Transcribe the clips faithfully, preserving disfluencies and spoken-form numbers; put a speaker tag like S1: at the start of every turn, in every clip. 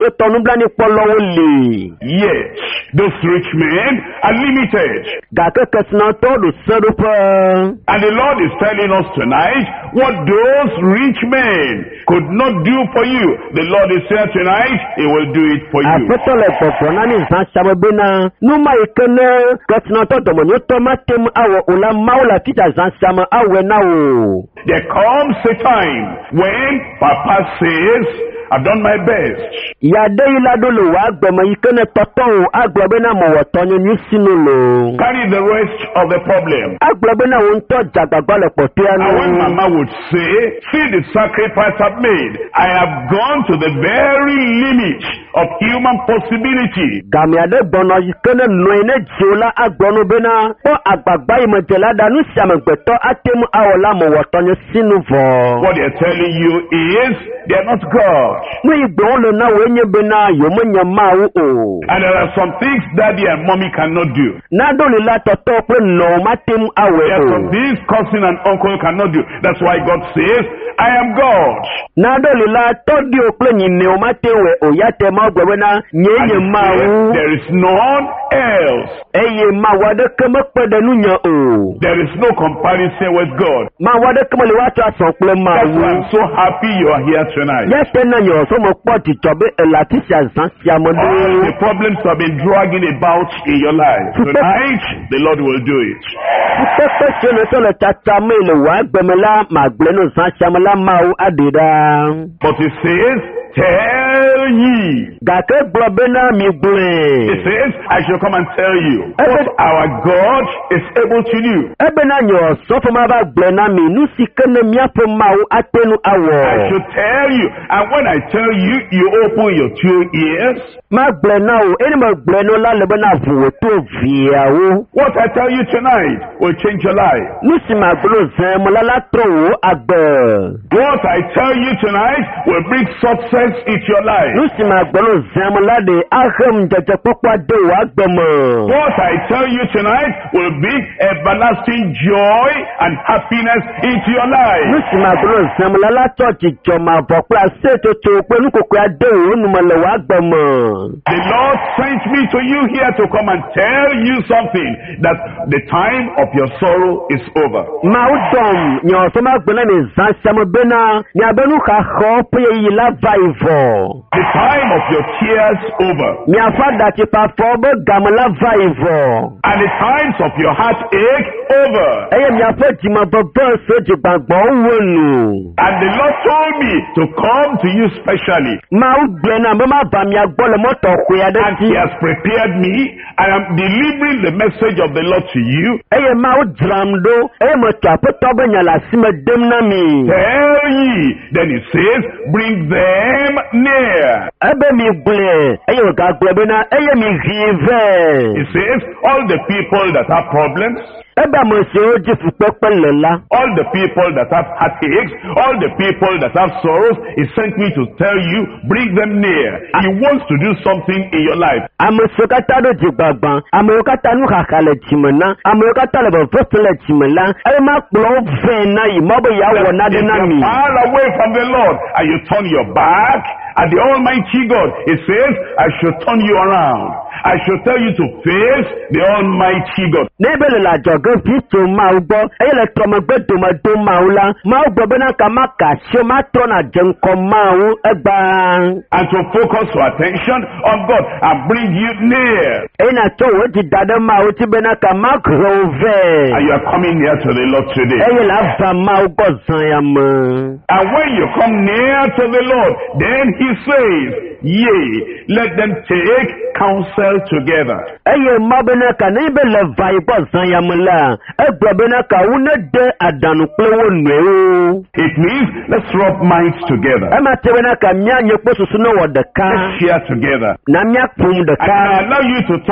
S1: Etonumblani polowole.
S2: Yes, those rich men are limited.
S1: Gakekesnato do serupa.
S2: And the Lord is telling us tonight what those rich men could not do for you. The Lord is here tonight, He will do it for you.
S1: Apetole poponani zanshamabena. Numa ikene kesnato domonyo tomatem awo ula maula kita zanshama awe nao.
S2: There comes a time when Papa says, I've done my best.
S1: Yade iladolo wa agbema ikene toton agbebena mo wotonyo nyusinulo.
S2: Carry the rest of the problem.
S1: Agbebena wonto jagagbale potianu.
S2: And when Mama would say, see the sacrifice I've made, I have gone to the very limit of human possibility.
S1: Gami ade bono ikene noine jiola agbono bena o agbagba imejela danu siamegbeto atemu awola mo wotonyo sinuvo.
S2: What they're telling you is, they're not God.
S1: And there
S2: are some things Daddy and Mommy cannot do. There are some things cousin and uncle cannot do. That's why God says, I am God. And there is none else. There is no comparison with God. That's why I'm so happy you are here tonight. All the problems have been dragging about in your life. Tonight, the Lord will do it. But He says, tell ye. It says, I shall come and tell you what our God is able to do. I should tell you, and when I tell you, you open your two ears. What I tell you tonight will change your life. What I tell you tonight will bring success into your life. What I tell you tonight will bring everlasting joy and happiness into your life. The Lord sent me to you here to come and tell you something, that the time of your sorrow is over. The time of your tears over. And the times of your heartache over. And the Lord told me to come to you specially. And He has prepared me. I am delivering the message of the Lord to you. Tell ye. Then He says, bring them near. He says, all the people that have problems, all the people that have heartaches, all the people that have sorrows, He sent me to tell you, bring them near. He wants to do something in your life. If you're far away from the Lord and you turn your back at the Almighty God, He says, I should turn you around. I should tell you to face the Almighty God. And to focus your attention on God and bring you near. And you are coming near to the Lord today. And when you come near to the Lord, then He says, yea, let them take counsel together. It means let's rub minds together. Let's share together. And I allow you to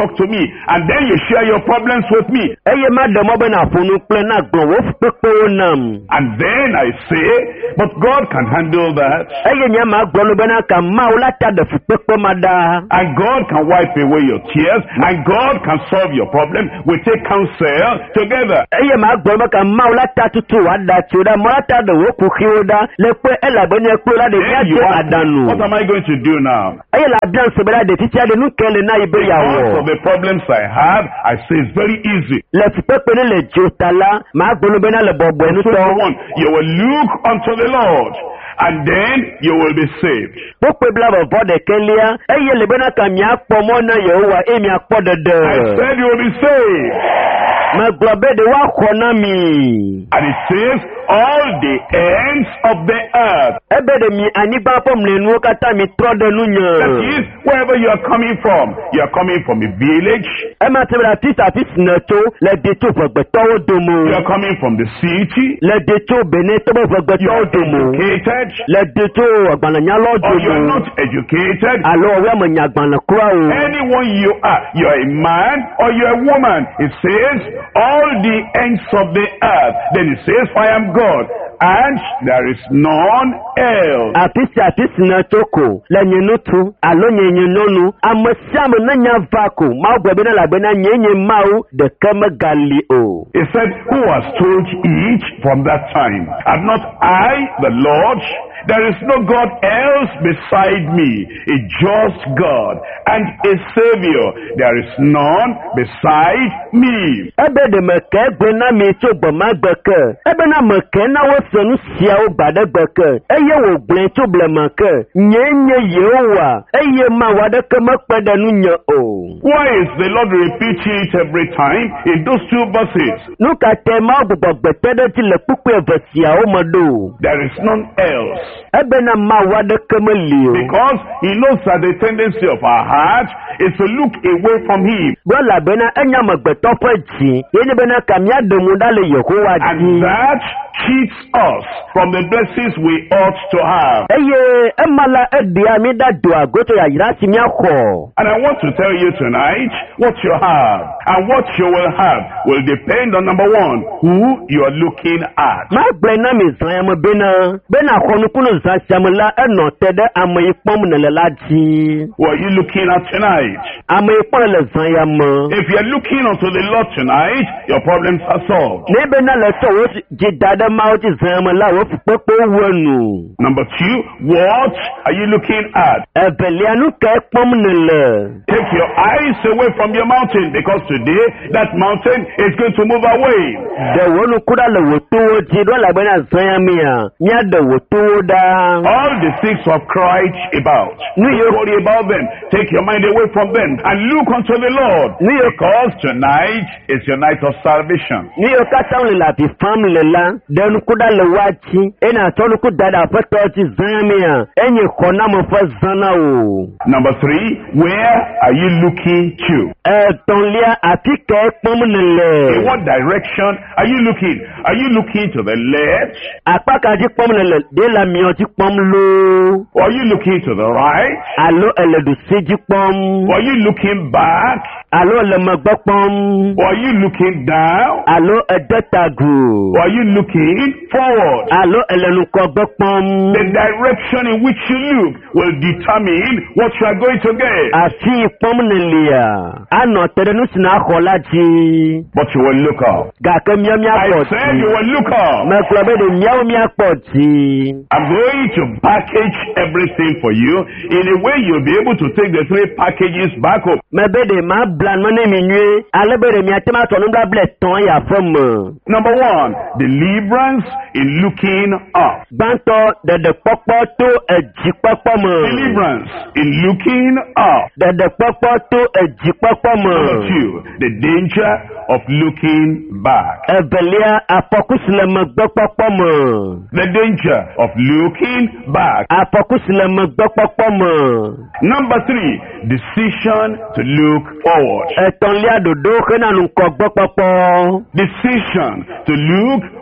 S2: talk to me, and then you share your problems with me.
S1: eye ma de mo be na funu kple na gbon wo pepe wo nam.
S2: And then I say, but God can handle that.
S1: eye nya ma gbon no be na ka ma wo lata de pepe ma da.
S2: And God can wipe away your tears, and God can solve your problem. We take counsel together.
S1: eye ma gbon be ka ma wo lata tutu wa da ti da mo lata de wo ku khiwo da le pe e la be ne ku la de ya
S2: Then you
S1: de
S2: ask me,
S1: adanu.
S2: what am I going to do now?
S1: eye la bian se be la de titi ade nu kele na ibe ya
S2: Because
S1: wo.
S2: of the problems I have, I say it's very easy.
S1: le pepe ne le jotala ma gbon be na le bobo enu
S2: So
S1: to.
S2: one, you will look unto the Lord, and then you will be saved.
S1: Pope bla bo de kelia eye le be na ka mi apo mo na Yehowa e mi apo de de.
S2: I said you will be saved.
S1: ma globe de wa khona mi.
S2: And it says, all the ends of the earth.
S1: ebe de mi anigba pom le nu kata mi tro de nu
S2: That
S1: nya.
S2: is, wherever you are coming from, you are coming from a village,
S1: e ma te bra tisa tis na to le de to fagbe to wo do mo.
S2: you are coming from the city,
S1: le de to bene to bo fagbe
S2: you
S1: to
S2: are
S1: do mo.
S2: educated,
S1: le de to agbana nya lo do
S2: or you are
S1: mo.
S2: not educated.
S1: alo we mo nya agbana kura o.
S2: Anyone you are, you are a man or you are a woman. It says, all the ends of the earth. Then it says, I am God, and there is none else.
S1: Atisi atisi na toko le nyenu tu alo nyenye nonu amasiam na nya vako ma gbe na la gbe na nyenye mau de kama gali o.
S2: He said, who has told each from that time? Have not I, the Lord? There is no God else beside me, a just God and a Savior. There is none beside me.
S1: Ebe de meke gbe na mi to gbo ma gbeke. Ebe na meke na wo sonu sia o bade gbeke. Eye wo gble to ble meke. Nyenye Yehowa. Eye ma wa de ke makpe de nu nya o.
S2: Why is the Lord repeating it every time in those two verses?
S1: Nu ka te ma gbogbo gbete de ti le pupu evesia o modo.
S2: There is none else.
S1: Ebe na ma wa de ke me li o.
S2: Because he knows that the tendency of our heart is to look away from him.
S1: Bola bena enya magbeto fa ji. Yeni bena kamya de mudale Yehowa
S2: And
S1: ji.
S2: that keeps us from the blessings we ought to have.
S1: Eye emala edi amida do agoto ya yirasi mi akọ.
S2: And I want to tell you tonight, what you have and what you will have will depend on, number one, who you are looking at.
S1: Ma gbe na mi zan mo bena. Bena khonu kunu zan samla eno tede amayi pom na la ji.
S2: What are you looking at tonight?
S1: Amayi pom le zan ya mo.
S2: If you are looking unto the Lord tonight, your problems are solved.
S1: Ne bena le to wo ji dada ma o ji zan mo la wo popo wonu.
S2: Number two, what are you looking at?
S1: Ebelia nu ke pom ne le.
S2: Take your eyes away from your mountain, because today that mountain is going to move away.
S1: De wonu kuda le wo to wo ji do la bena zan ya mi a. Nya de wo to wo da.
S2: All the things you have cried about, don't worry about them. Take your mind away from them and look unto the Lord, because tonight is your night of salvation.
S1: Ni yo kata le la bi fam le la de nu kuda le wachi ena to nu kuda da fa to ti zamia enye kona mo fa zana o.
S2: Number three, where are you looking to?
S1: Eh ton lia atike pom ne
S2: In
S1: le.
S2: what direction are you looking? Are you looking to the left,
S1: Apa ka ji pom ne le de la mi o ti pom lo.
S2: or are you looking to the right,
S1: Alo ele du si ji pom.
S2: or are you looking back,
S1: Alo le magba pom.
S2: or are you looking down,
S1: Alo edetagu.
S2: or are you looking forward?
S1: Alo ele nu ko gbe pom.
S2: The direction in which you look will determine what you are going to get.
S1: Afi pom ne lia. Ano tere nu sina khola ji.
S2: But you will look up.
S1: Ga ke mi mi
S2: I
S1: akọ
S2: said you
S1: ji.
S2: will look up.
S1: Ma klobe de miao mi akọ ji.
S2: I'm going to package everything for you in a way you'll be able to take the three packages back home.
S1: Ma be de ma blan mo ne mi nwe. Ale be de mi atema to no bla ble ton ya fam.
S2: Number one, deliverance in looking up.
S1: Banto de de popo to eji popo mo.
S2: Deliverance in looking up.
S1: De de popo to eji popo mo.
S2: Number two, the danger of looking back.
S1: Ebelia apokus le mo gbo popo mo.
S2: The danger of looking back.
S1: Apokus le mo gbo popo mo.
S2: Number three, decision to look forward.
S1: Eton lia dodo ke na nu ko gbo popo.
S2: Decision to look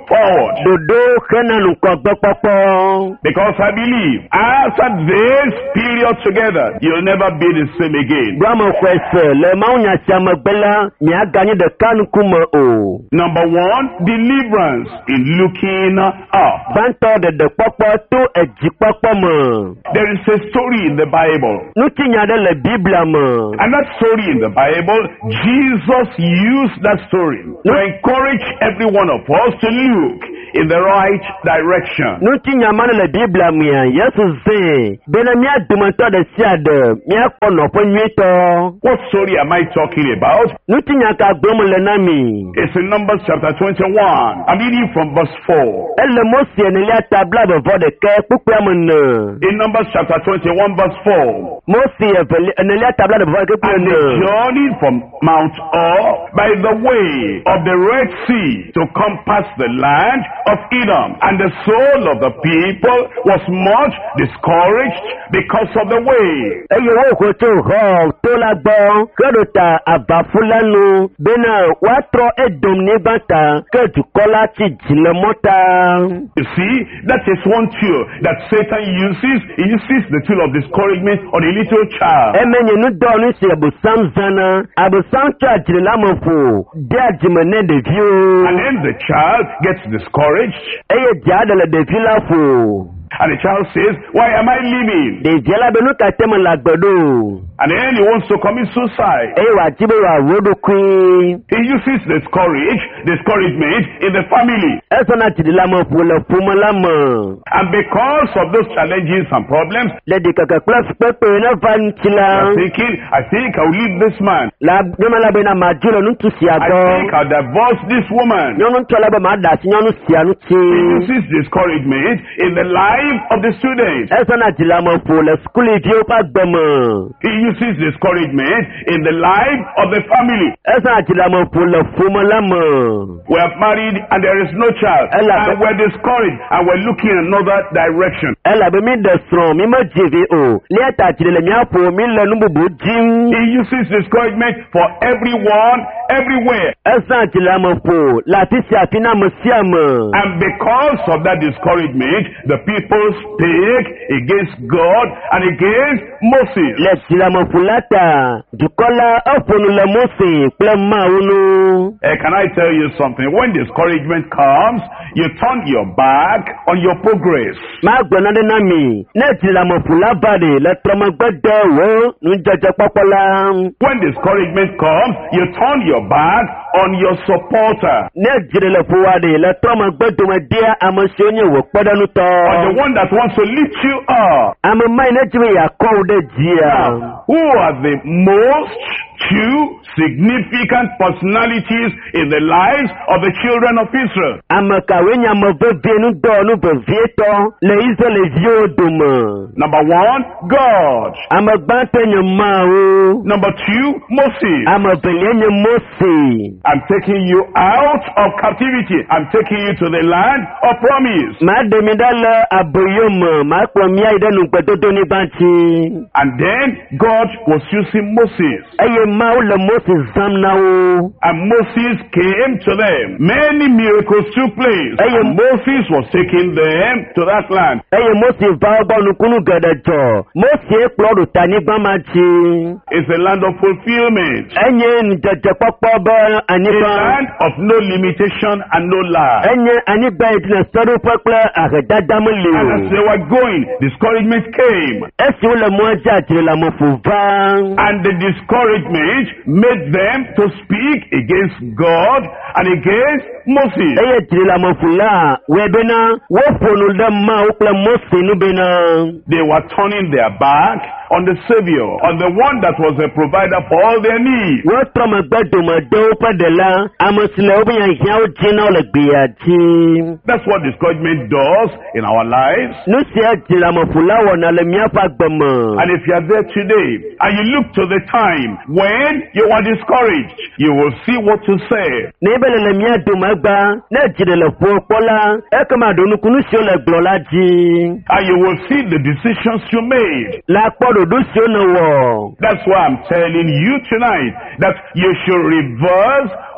S2: forward.
S1: Dodo kena nukɔgbɔ kpɔkpɔ.
S2: Because I believe after this period together, you'll never be the same again.
S1: Brahma kwese le maunya siame bela mia ganye de kanukume o.
S2: Number one, deliverance in looking up.
S1: Banto de de kpɔkpɔ to edzi kpɔkpɔ me.
S2: There is a story in the Bible.
S1: Nutinya de le Biblia me.
S2: And that story in the Bible, Jesus used that story to encourage every one of us to look in the right direction.
S1: Nutinya mana le Biblia me Yesu ze bena mia dumanto de siade mia kono po nwito.
S2: What story am I talking about?
S1: Nutinya ka gbomo le nami.
S2: It's in Numbers chapter twenty-one. I'm reading from verse four.
S1: Elle Mose ne lia tabla be vode ke pupu amene.
S2: In Numbers chapter twenty-one verse four.
S1: Mose ne lia tabla de vode ke pupu
S2: And they journeyed from Mount Or by the way of the Red Sea to compass the land of Edom. And the soul of the people was much discouraged because of the way.
S1: Eye wo ko to ho to la gbo kedo ta abafulanu bena wa tro Edom ni bata ke dukola ti jile mota.
S2: You see, that is one tool that Satan uses. He uses the tool of discouragement on a little child.
S1: Emenye nu do ni se abusam zana abusam cha jile lamofo dia jimene de view.
S2: And then the child gets discouraged.
S1: Eye jada le de villa fo.
S2: And the child says, why am I living?
S1: De jela benu ka teme la gbodo.
S2: And then he wants to commit suicide.
S1: Eye wa jibe wa wodo kwi.
S2: He uses discourage, discouragement in the family.
S1: Eso na jile lamofo le fumo lamo.
S2: And because of those challenges and problems,
S1: Le de kaka plus pepe na van
S2: you
S1: chila.
S2: are thinking, I think I'll leave this man.
S1: La dema la bena majulo nu tu
S2: I
S1: siago.
S2: think I'll divorce this woman.
S1: Nyonu tola ba ma da si nyonu sia nu
S2: He
S1: ti.
S2: uses discouragement in the life of the student.
S1: Eso na jila mo fo le school ibi o pa gbemo.
S2: He uses discouragement in the life of the family.
S1: Eso na jila mo fo le fumo lamo.
S2: We are married and there is no child.
S1: Ella-
S2: And we're discouraged and we're looking in another direction.
S1: Ela be mi de strom mi ma jivi o. Le ta jile le mi apo mi le nu bubu jim.
S2: He uses discouragement for everyone, everywhere.
S1: Eso na jila mo fo la ti si afina mo siamo.
S2: And because of that discouragement, the people speak against God and against Moses.
S1: Le jila mo fo lata. Dukola ofonu le Mose ple ma unu.
S2: Eh, can I tell you something? When discouragement comes, you turn your back on your progress.
S1: Ma gbona de nami. Ne jila mo fo la bade le tromo gbede wo nu jeje popola.
S2: When discouragement comes, you turn your back on your supporter.
S1: Ne jire le fo wade le tromo gbede me dia amosonye wo podanu to.
S2: Or the one that wants to lift you up.
S1: Ama mai ne jiwe ya ko de jia.
S2: Now, who are the most two significant personalities in the lives of the children of Israel?
S1: Ama ka wenya mo bebe nu do nu bebe to le Israel le vio duma.
S2: Number one, God.
S1: Ama gbante nyama o.
S2: Number two, Moses.
S1: Ama belenye Mose.
S2: I'm taking you out of captivity. I'm taking you to the land of promise.
S1: Ma de mi dala aboyoma ma kwa mi aide nu gbedodo ni banchi.
S2: And then God was using Moses.
S1: Eye ma o le Mose zam na o.
S2: And Moses came to them. Many miracles took place.
S1: Hey,
S2: And Moses was taking them to that land.
S1: Eye Mose va ba nu kunu gedejo. Mose plodu tani gbamachi.
S2: It's a land of fulfillment.
S1: Enye ni jeje popo ba
S2: A
S1: aniba.
S2: land of no limitation and no lie.
S1: Enye aniba itina soru pekle agedada mu
S2: And as
S1: le.
S2: they were going, discouragement came.
S1: Esi o le mo aja jire la mo fu va.
S2: And the discouragement made them to speak against God and against Moses.
S1: Eye jire la mo fu la. We bena wo fonu de ma o ple Mose nu bena.
S2: They were turning their back on the Savior, on the one that was a provider for all their needs.
S1: Wo troma gbedo ma de o pa de la. Amosile o biyan hia o jina o le gbiyaji.
S2: That's what discouragement does in our lives.
S1: Nu si a jire la mo fu la wo na le mi afa gbemo.
S2: And if you are there today and you look to the time when you were discouraged, you will see what to say.
S1: N'ebe le mi aduma gba na jire le fu pola. E kama do nu kunu si o le gblola ji.
S2: And you will see the decisions you made.
S1: La podo do si o na wo.
S2: That's why I'm telling you tonight that you should reverse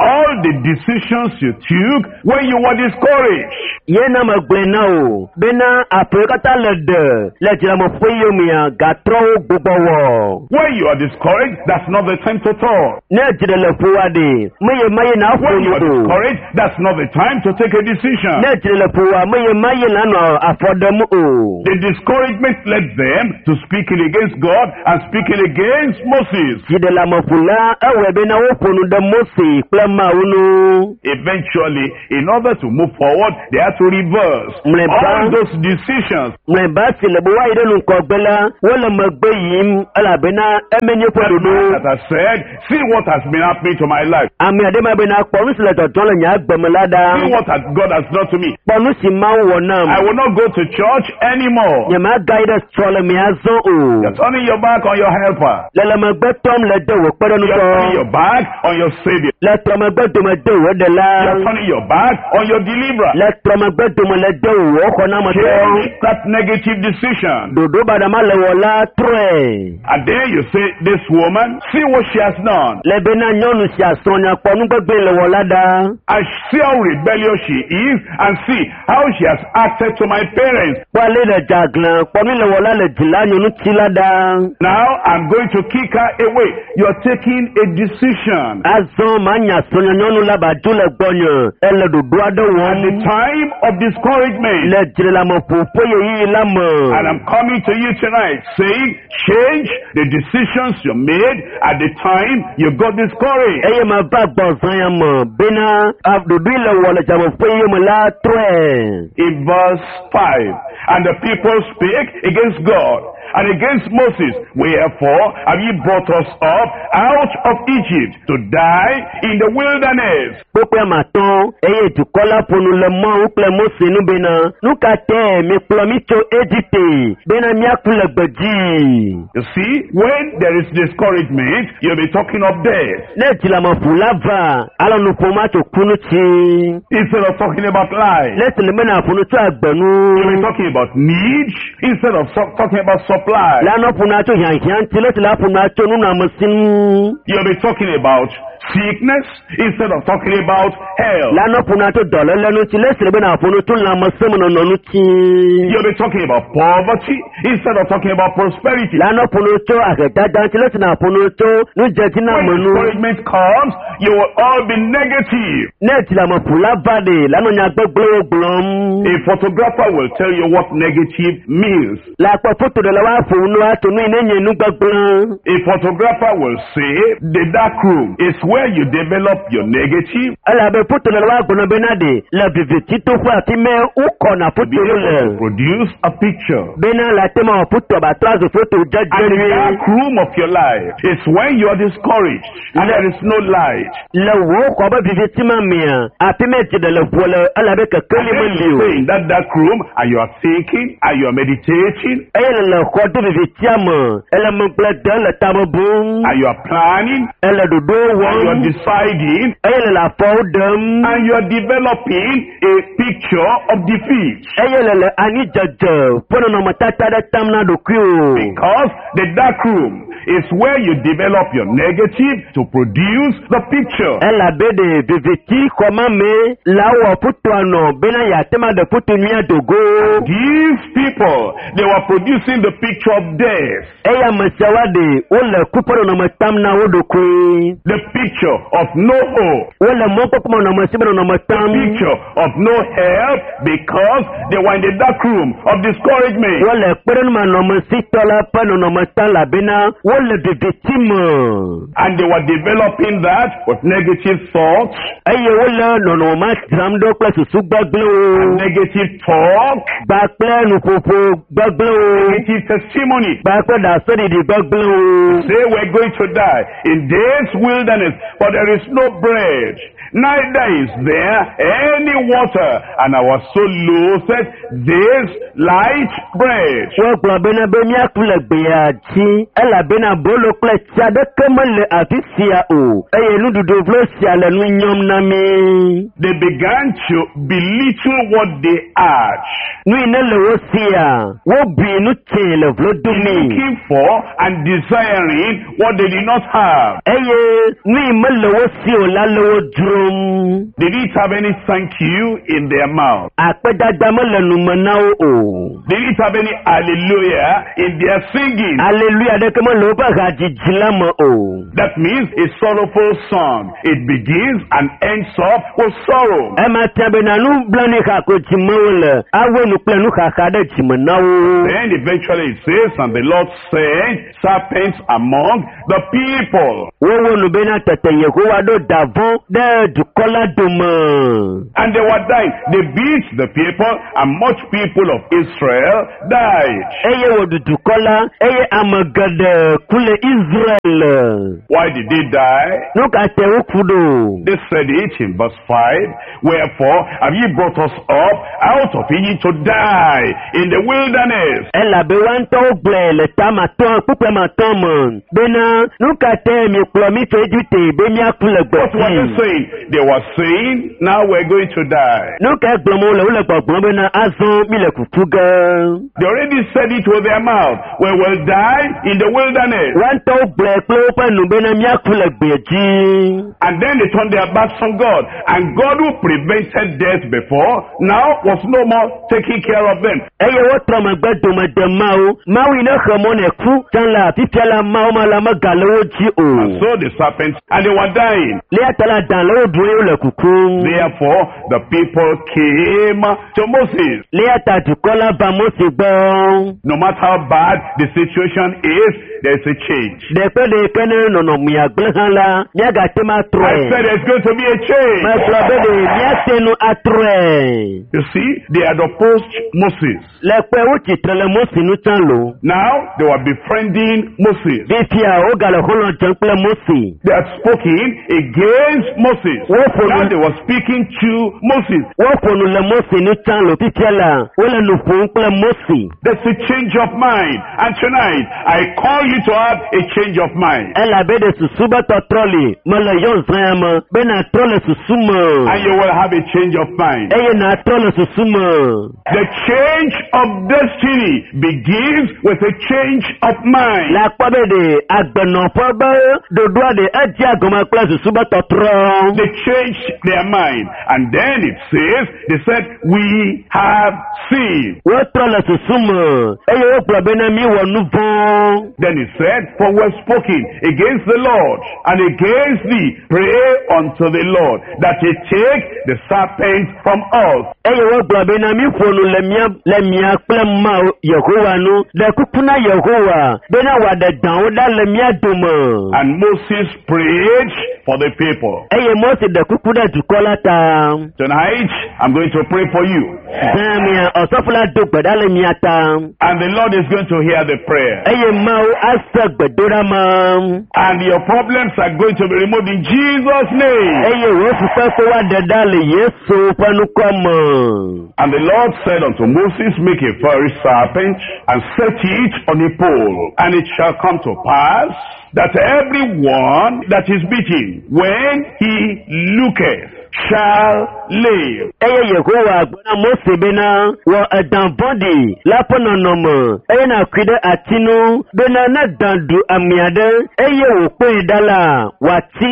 S2: all the decisions you took when you were discouraged.
S1: Yena magbena o. Bena aprekata lede. Lejila mo fuyo miya gatro bubawo.
S2: When you are discouraged, that's not the time to talk.
S1: Nejile le fuwade. Meye maye na
S2: When you are
S1: fuyo.
S2: discouraged, that's not the time to take a decision.
S1: Nejile le fuwa. Meye maye na no afodemu o.
S2: The discouragement led them to speaking against God and speaking against Moses.
S1: Jide la mafula. Ewe bena woponu de Mose. Plema unu.
S2: Eventually, in order to move forward, they had to reverse
S1: Mleba.
S2: all those decisions.
S1: Mwembasi le buwa ide nukogbela. Wole magbe yim. Ala bena emenye
S2: That man
S1: pododo.
S2: that has said, see what has been happening to my life.
S1: Ami adema bena kponusi le totole nya
S2: See
S1: agbemelada.
S2: what has, God has done to me.
S1: Kponusi ma wonam.
S2: I will not go to church anymore.
S1: Nyama guide sole mi azo o.
S2: You're turning your back on your helper.
S1: Lele magbe tom le de wo pere
S2: You're turning
S1: nuko.
S2: your back on your Savior.
S1: Le tromagbe dome de wo de la.
S2: You're turning your back on your deliverer.
S1: Le tromagbe dome le de wo kona moto.
S2: Change that negative decision.
S1: Dodo badama le wo la tre.
S2: And then you say, this woman, see what she has done.
S1: Le bena nyonu si asonya kponu gbegbe le wo la da.
S2: I see how rebellious she is and see how she has acted to my parents.
S1: Wale le jaglan kponu le wo la le jila nyonu ti la da.
S2: Now I'm going to kick her away. You're taking a decision.
S1: Azo manya sonya nyonu la ba ju le gbonyo. Ele dodo ade
S2: At the
S1: wo.
S2: time of discouragement.
S1: Le jile la mo popo ye yi la mo.
S2: And I'm coming to you tonight saying, change the decisions you made at the time you got discouraged.
S1: Eye ma ba gbọ̀nsán yẹn mọ̀ bínú àdùdú ilẹ̀ wọlé jàmọ̀ fún iye mọ̀ látọ̀ ẹ̀.
S2: In verse five, and the people spake against God and against Moses, wherefore have ye brought us up out of Egypt to die in the wilderness?
S1: Pópẹ́ ẹ̀ mà tán ẹyẹ ìtùkọ́lá funu lẹ mọ́ òkúlẹ̀ mọ́sẹ̀ inú bínú. Núkà tẹ́ ẹ̀ mi kplọ̀ mi tso Éjípté bínú mi àkúlẹ̀ gbẹ̀jì.
S2: You see, when there is discouragement, you'll be talking of death
S1: Lẹ́ẹ̀tì la mọ̀ fún lábà alọ́nu fún má tó kúnú tì.
S2: instead of talking about life.
S1: Lẹ́ẹ̀tì lè mẹ́nà fún tó àgbẹ̀nu.
S2: You'll be talking about need instead of so- talking about supply.
S1: Lánà fún náà tó yàn yàn tí lẹ́ẹ̀tì lá fún náà tó nínú àmọ́ sínú.
S2: You'll be talking about sickness instead of talking about health.
S1: Lánà fún náà tó dọ̀lẹ́ lẹ́nu tí lẹ́ẹ̀tì lè mẹ́nà fún tó lámọ́ sẹ́mu nọ̀nù tì.
S2: You'll be talking about poverty instead of talking about prosperity.
S1: Lánà fún tó àgẹ̀dájà tí lẹ́ẹ̀tì náà fún tó ní jẹ́jì náà
S2: When
S1: mọ̀nù.
S2: discouragement comes, you will all be negative.
S1: Nẹ́ẹ̀tì la mọ̀ fún lábàdé lánà ní agbẹ́gbẹ́ gbọ́n.
S2: A photographer will tell you what negative means.
S1: Làpọ̀ fótó dẹ̀ la wá fún un wá tó ní iná yẹn inú gbẹ́gbọ́n.
S2: A photographer will say the dark room is where you develop your negative
S1: Ẹlẹ́bẹ̀ fótó dẹ̀ la wá gbọ́n bẹ́ẹ̀ náà dé lẹ́bìbì títún fún àti mẹ́ ó kọ̀nà
S2: to be
S1: fótó
S2: able
S1: lẹ̀.
S2: to produce a picture.
S1: Bẹ́ẹ̀ náà la tẹ́ mọ̀ fótó àbàtọ́ àti fótó jẹ́jẹ́
S2: And the
S1: rí.
S2: dark room of your life is when you are discouraged and there is no light.
S1: Lẹ wo kọ́ bẹ́ bìbì tí ma mìíràn àti mẹ́tì dẹ̀ lẹ̀ fọ́ lẹ̀ ẹlẹ́bẹ̀ kẹ̀kẹ́
S2: And
S1: lè mọ̀
S2: then
S1: lì
S2: you
S1: o.
S2: stay in that dark room and you are thinking and you are meditating
S1: Ẹyẹ lẹ̀ lẹ̀ kọ́ tó bìbì tí a mọ̀ ẹlẹ́mọ̀gbẹ́ dẹ̀ lẹ̀ tàbí bùn.
S2: and you are planning
S1: Ẹlẹ́ dòdó
S2: and you are
S1: wọ́n.
S2: deciding
S1: Ẹyẹ lẹ̀ lẹ̀ fọ́ dẹ̀m.
S2: and you are developing a picture of defeat.
S1: Ẹyẹ lẹ̀ lẹ̀ ani jẹjẹ fún ọ̀nà mọ̀tátá dẹ̀ tam náà dòkú o.
S2: Because the dark room is where you develop your negative to produce the picture.
S1: Ẹlẹ́ abẹ́dẹ̀ bìbì tí kọ́má mi láwọ̀ fútu àná bẹ́ẹ̀ náà yàtẹ́ máa dẹ̀ fútu ní àdògó.
S2: These people, they were producing the picture of death.
S1: Ẹyẹ mọ̀sẹ̀wádìí ó lẹ̀ kú fún ọ̀nà mọ̀tám náà ó dòkú.
S2: The picture of no hope.
S1: Ó lẹ̀ mọ́ pọ́pọ́ ọ̀nà mọ̀sẹ̀bẹ̀ ọ̀nà mọ̀tám.
S2: Picture of no help because they were in the dark room of discouragement.
S1: Wọ́n lẹ̀ pẹ́rẹ́ ní ma ọ̀nà mọ̀sí tọ́lá pẹ́ ọ̀nà mọ̀tám làbínà wọ́n lẹ̀ bìbì tí mọ̀.
S2: And they were developing that with negative thoughts,
S1: Ẹyẹ ó lẹ̀ ọ̀nà ọ̀ma tìrámdó pẹ́ sùsú gbẹ́gbẹ́ o.
S2: negative talk,
S1: Gbàpẹ́ nùfòfò gbẹ́gbẹ́ o.
S2: negative testimony.
S1: Gbàpẹ́ dàsọ́dì di gbẹ́gbẹ́ o.
S2: Say we're going to die in this wilderness, but there is no bread. neither is there any water. And I was so loatheth this light bread.
S1: Wọ́n gbọ́ bẹ́ẹ̀ bẹ́ẹ̀ mi àkúlẹ̀ gbìyà jí. Ẹ̀là bẹ́ẹ̀ náà bó ló pẹ́ tí adékè mọ́lẹ̀ àfi síya o. Ẹyẹ inú dúdú fúló síya lẹ́nu yọm náà mi.
S2: They began to belittle what they had.
S1: Nu iná lọ́wọ́ síya. Wọ́n bí inú tiẹ̀ lẹ̀ fúló dùn mí.
S2: Looking for and desiring what they did not have.
S1: Ẹyẹ nu ìmọ̀ lọ́wọ́ sí o lálọ́wọ́ dúró.
S2: They didn't have any thank you in their mouth.
S1: Àpẹ́dájá mọ́lẹ̀nu mọ́ náà o.
S2: They didn't have any hallelujah in their singing.
S1: Hallelujah dẹ́kẹ́ mọ́ lọ́wọ́ bá àjèjì lámọ́ o.
S2: That means a sorrowful song. It begins and ends up with sorrow.
S1: Ẹ máa tẹ́ abẹ́ náà nú blanú ìkàkó jìmọ́ wọlé. Àwọn olùpẹ̀lú kàkà dẹ̀ jìmọ̀ náà o.
S2: Then eventually it says, and the Lord sent serpents among the people.
S1: Wọ́n wọ́n olùbẹ́ náà tẹ̀tẹ̀ yẹ̀ kó wá dó dàbọ́n dẹ́ẹ̀dùkọ́lá dùnmọ̀.
S2: And they were dying. They beat the people, and much people of Israel died.
S1: Eye wò dùdùkọ́lá, eye àmọ̀gẹ̀dẹ̀ kúlẹ̀ Israel.
S2: Why did they die?
S1: Nuka tẹ̀wé kudo.
S2: They said it in verse five. Wherefore have ye brought us up out of Egypt to die in the wilderness?
S1: Ẹ làbẹ̀ wá ń tọ́ gbẹ̀ lẹ́ta mà tán púpẹ̀ mà tán mọ̀. Bẹ́ẹ̀na nuka tẹ̀ mi kúlọ̀ mi tó ejú tè bẹ́ mi àkúlẹ̀ gbẹ̀
S2: What were they saying? They were saying, now we're going to die.
S1: Nuka gbọ̀mọ̀ wọlé wọlé gbọ̀gbọ̀n bẹ́ẹ̀na azán mi lẹ̀ kúkú gan.
S2: They already said it with their mouth. We will die in the wilderness.
S1: Wá ń tọ́ gbẹ̀ pé ó pẹ́ nù bẹ́ẹ̀na mi àkúlẹ̀ gbẹ̀ jí.
S2: And then they turned their backs on God. And God who prevented death before, now was no more taking care of them.
S1: Ẹyẹ wọ́n tọ́ ma gbẹ́ dòmọ̀dẹ̀ máa o. Máa wí iná xẹ̀ mọ́ nẹ̀ kú. Tánlá fífẹ́ la máa ó máa la má gà lọ́wọ́ jí o.
S2: And so the serpents, and they were dying.
S1: Lé àtàlà dàn lọ́wọ́ dúró yóò lẹ̀ kúkú.
S2: Therefore, the people came to Moses.
S1: Lé àtàdùkọ́lá bá Mósè gbọ́.
S2: No matter how bad the situation is, there's a change.
S1: Dẹ̀pẹ́ de kẹ́ni nọ̀nà mìíràn gbẹ́ hàn la. Ní àgà tí máa tọ̀
S2: I
S1: ẹ̀.
S2: said there's going to be a change.
S1: Máa sọ bẹ́ẹ̀ de ní àtẹnu àtọ̀ ẹ̀.
S2: You see, they had opposed Moses.
S1: Lẹ́pẹ́ ó ti tẹ̀lé Mósè ní tán lò.
S2: Now, they were befriending Moses.
S1: Fífi à ó gàlẹ̀ kó lọ jẹun pẹ́ Mósè.
S2: They had spoken against Moses.
S1: Wọ́n fòlù.
S2: Now they were speaking to Moses.
S1: Wọ́n fòlù lẹ Mósè ní tán lò. Fífi à là ó lẹ lù fún pẹ́ Mósè.
S2: There's a change of mind. And tonight, I call you to have a change of mind.
S1: Ẹ làbẹ́ de sùsú bá tọ̀ trọ́lì. Mọ lẹ yọ̀ nsán yà mọ. Bẹ́ẹ̀ náà trọ́lì sùsú mọ̀.
S2: And you will have a change of mind.
S1: Ẹ yẹ náà trọ́lì sùsú mọ̀.
S2: The change of destiny begins with a change of mind.
S1: Lápábẹ́ de agbẹ̀nàfọ́ bẹ́ dodo àdé ẹ jẹ́ àgọ́mọ pẹ́ sùsú bá tọ̀ trọ́.
S2: They changed their mind. And then it says, they said, we have sinned.
S1: Wọ́n trọ́lì sùsú mọ̀. Ẹ yẹ wọ́n pọ̀ bẹ́ẹ̀ náà mi wọ̀ nú fún.
S2: Then he said, for we have spoken against the Lord and against thee. Pray unto the Lord that he take the serpent from us.
S1: Ẹ yẹ wọ́n pọ̀ bẹ́ẹ̀ náà mi fòlù lẹ́mìá pẹ́ mọ́ Yehova nù. Lẹ́kúkúná Yehova. Bẹ́ẹ̀ náà wà dẹ̀ dàn ó dá lẹ́mìá dùnmọ̀.
S2: And Moses prayed for the people.
S1: Ẹ yẹ Mósè dẹ̀ kúkú dẹ̀ dùkọ́ láta.
S2: Tonight, I'm going to pray for you.
S1: Sẹ́mi ọ̀sọ́fúnla dùn gbẹ̀dá lẹ́mìá ta.
S2: And the Lord is going to hear the prayer.
S1: Ẹ yẹ máa á sọ gbẹ̀dọ́rà máa.
S2: And your problems are going to be removed in Jesus' name.
S1: Ẹ yẹ wọ́n fífẹ́ kó wá dẹ̀dá lè Yéṣu pẹ́nu kọ́ mọ̀.
S2: And the Lord said unto Moses, make a fiery serpent, and set it on a pole. And it shall come to pass, that everyone that is beaten, when he looketh, shall live.
S1: Eye Yehowa agbana Mose bena wọ ẹ̀dàn bọ́dì lápọ̀nà nọ̀mọ̀. Eye na kwide àtinú bena na dandu àmìadé. Eye wò pé ìdálà wà tí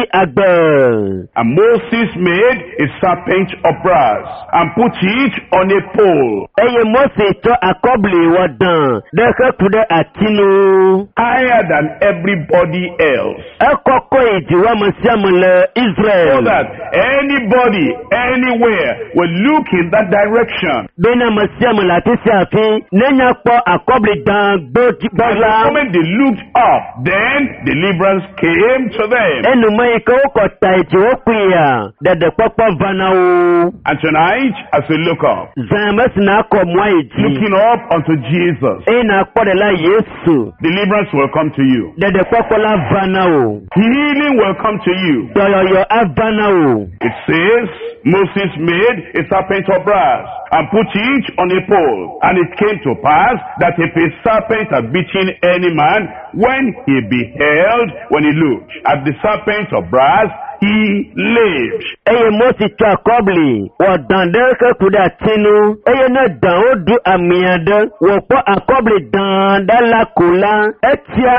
S1: agbẹ̀.
S2: And Moses made a serpent of brass, and put it on a pole.
S1: Eye Mose tọ́ àkọ́bìlì wọ dàn dẹ́kẹ́ kwide àtinú.
S2: Higher than everybody else.
S1: Ẹ kọ́kọ́ ìdíwọ́ mọ̀ sí àmọ̀lẹ̀ Israel.
S2: So that anybody anybody, anywhere will look in that direction.
S1: Bena masiamu la tisi afi nenya po akobli dan
S2: And the
S1: gbogla.
S2: moment they looked up, then deliverance came to them.
S1: Enu mai ko ko taiti okuya dede popo vana o.
S2: And tonight, as we look up,
S1: Zames na ko mwaiji.
S2: looking up unto Jesus,
S1: Ena ko de la Yesu
S2: deliverance will come to you.
S1: dede popo la vana o.
S2: Healing will come to you.
S1: Toyoyo avana o.
S2: It says, Moses made a serpent of brass and put it on a pole. And it came to pass that if a serpent had bitten any man, when he beheld, when he looked at the serpent of brass, he lived.
S1: Eye Mosi to akobli wo dande ke kuda tinu eye na dan o du amiade wo po akobli dan da la kula etia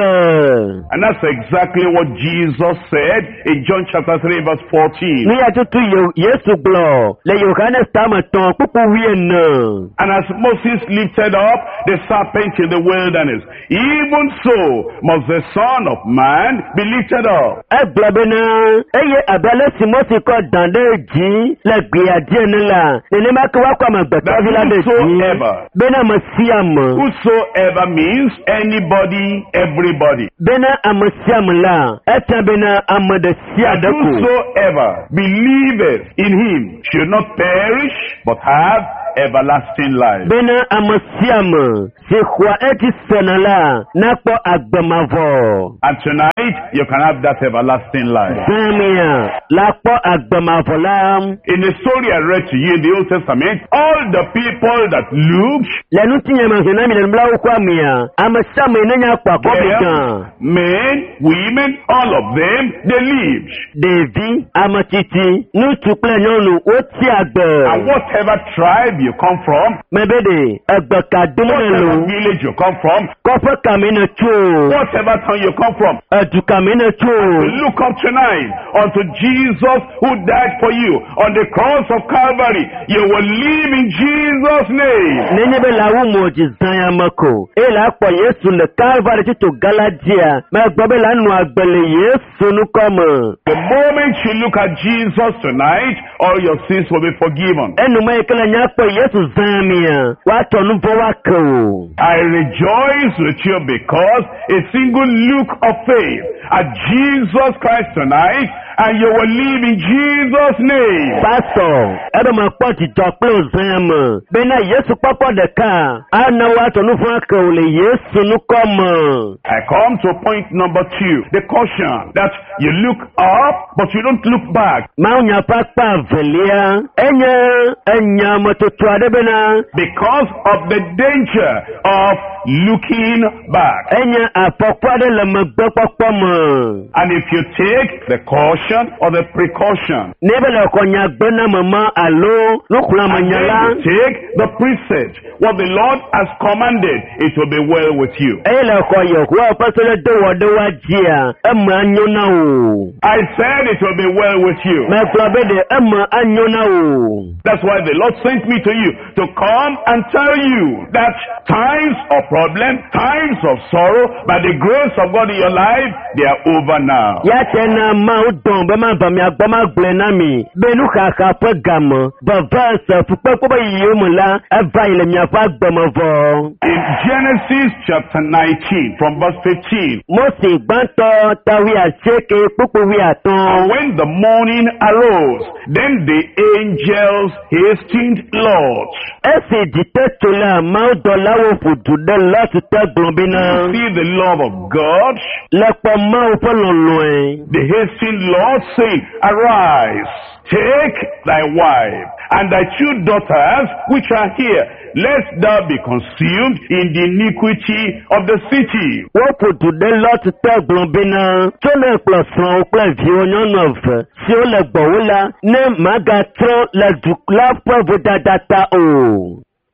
S1: agbe.
S2: And that's exactly what Jesus said in John chapter three verse fourteen.
S1: Ni atutu yo Yesu glo le Yohane stama ton pupu wiena.
S2: And as Moses lifted up the serpent in the wilderness, even so must the Son of Man be lifted up.
S1: Eglabena eye abale si Mosi ko dande ji le gbiya die ni la. Nene ma kwa kwa magbeto
S2: That
S1: vila de ji.
S2: whosoever,
S1: Bena masiam.
S2: whosoever means anybody, everybody.
S1: Bena amasiam la. Etia bena amade siya
S2: And
S1: deko.
S2: whosoever believeth in him should not perish, but have everlasting life.
S1: Bena amasiam si kwa eti senala na po agbamavo.
S2: And tonight, you can have that everlasting life.
S1: Zamia la po agbamavo la.
S2: In the story I read to you in the Old Testament, all the people that looked,
S1: La nuti nyama zena mi mla ukwa mia. Amasiam inenya kwa kobikan.
S2: men, women, all of them, they lived.
S1: Devi amatiti nutu ple nyonu oti agbe.
S2: And whatever tribe you come from,
S1: Mebede agbe
S2: whatever
S1: kadumelo.
S2: village you come from,
S1: Kofa kamina chu.
S2: whatever town you come from,
S1: Adu kamina chu.
S2: look up tonight unto Jesus who died for you on the cross of Calvary. You will live in Jesus' name.
S1: Nenye be la umo jizanya mako. E la po Yesu le Calvary tito Galatia. Ma gbobe la nu agbele Yesu nu komo.
S2: The moment you look at Jesus tonight, all your sins will be forgiven.
S1: Enu ma ekele nya po Yesu zamia. Wa tonu vo wa ko.
S2: I rejoice with you because a single look of faith at Jesus Christ tonight, and you will live in Jesus' name.
S1: Pastor, ebe ma po ti doklo zama. Bena Yesu papa de ka. Ana wa tonu vo ko le Yesu nu komo.
S2: I come to point number two, the caution that you look up, but you don't look back.
S1: Ma unya papa velia. Enya enya matoto adebena.
S2: Because of the danger of looking back.
S1: Enya apokwa de le magbe popomo.
S2: And if you take the caution or the precaution,
S1: Nebele konya gbena mama alo nukula
S2: and then
S1: manyala.
S2: you take the precept, what the Lord has commanded, it will be well with you.
S1: Ele koyo kwa pasole de wode wajia. Ema anyona o.
S2: I said it will be well with you.
S1: Me klabe de ema anyona o.
S2: That's why the Lord sent me to you to come and tell you that times of problem, times of sorrow, by the grace of God in your life, they are over now.
S1: Ya tena ma udon be ma ba mi agba ma gble na mi. Be nu kaka pe gamo. Ba verse fupe ko ba yomula. Eva ile mi afa gbemo vo.
S2: In Genesis chapter nineteen, from verse fifteen,
S1: Mose gbanto tawi aseke pupu wi
S2: and
S1: aton.
S2: when the morning arose, then the angels hastened Lot.
S1: Ese dite tola ma udola wo fudu de lot te glombina.
S2: See the love of God.
S1: Lepo ma o pe lolo.
S2: The hastened Lord saying, arise, take thy wife and thy two daughters which are here, lest thou be consumed in the iniquity of the city.
S1: Wo fudu de lot te glombina. Tole plus fran plus vi onyon of. Si o le gbowola ne maga tro le dukla po vodadata o.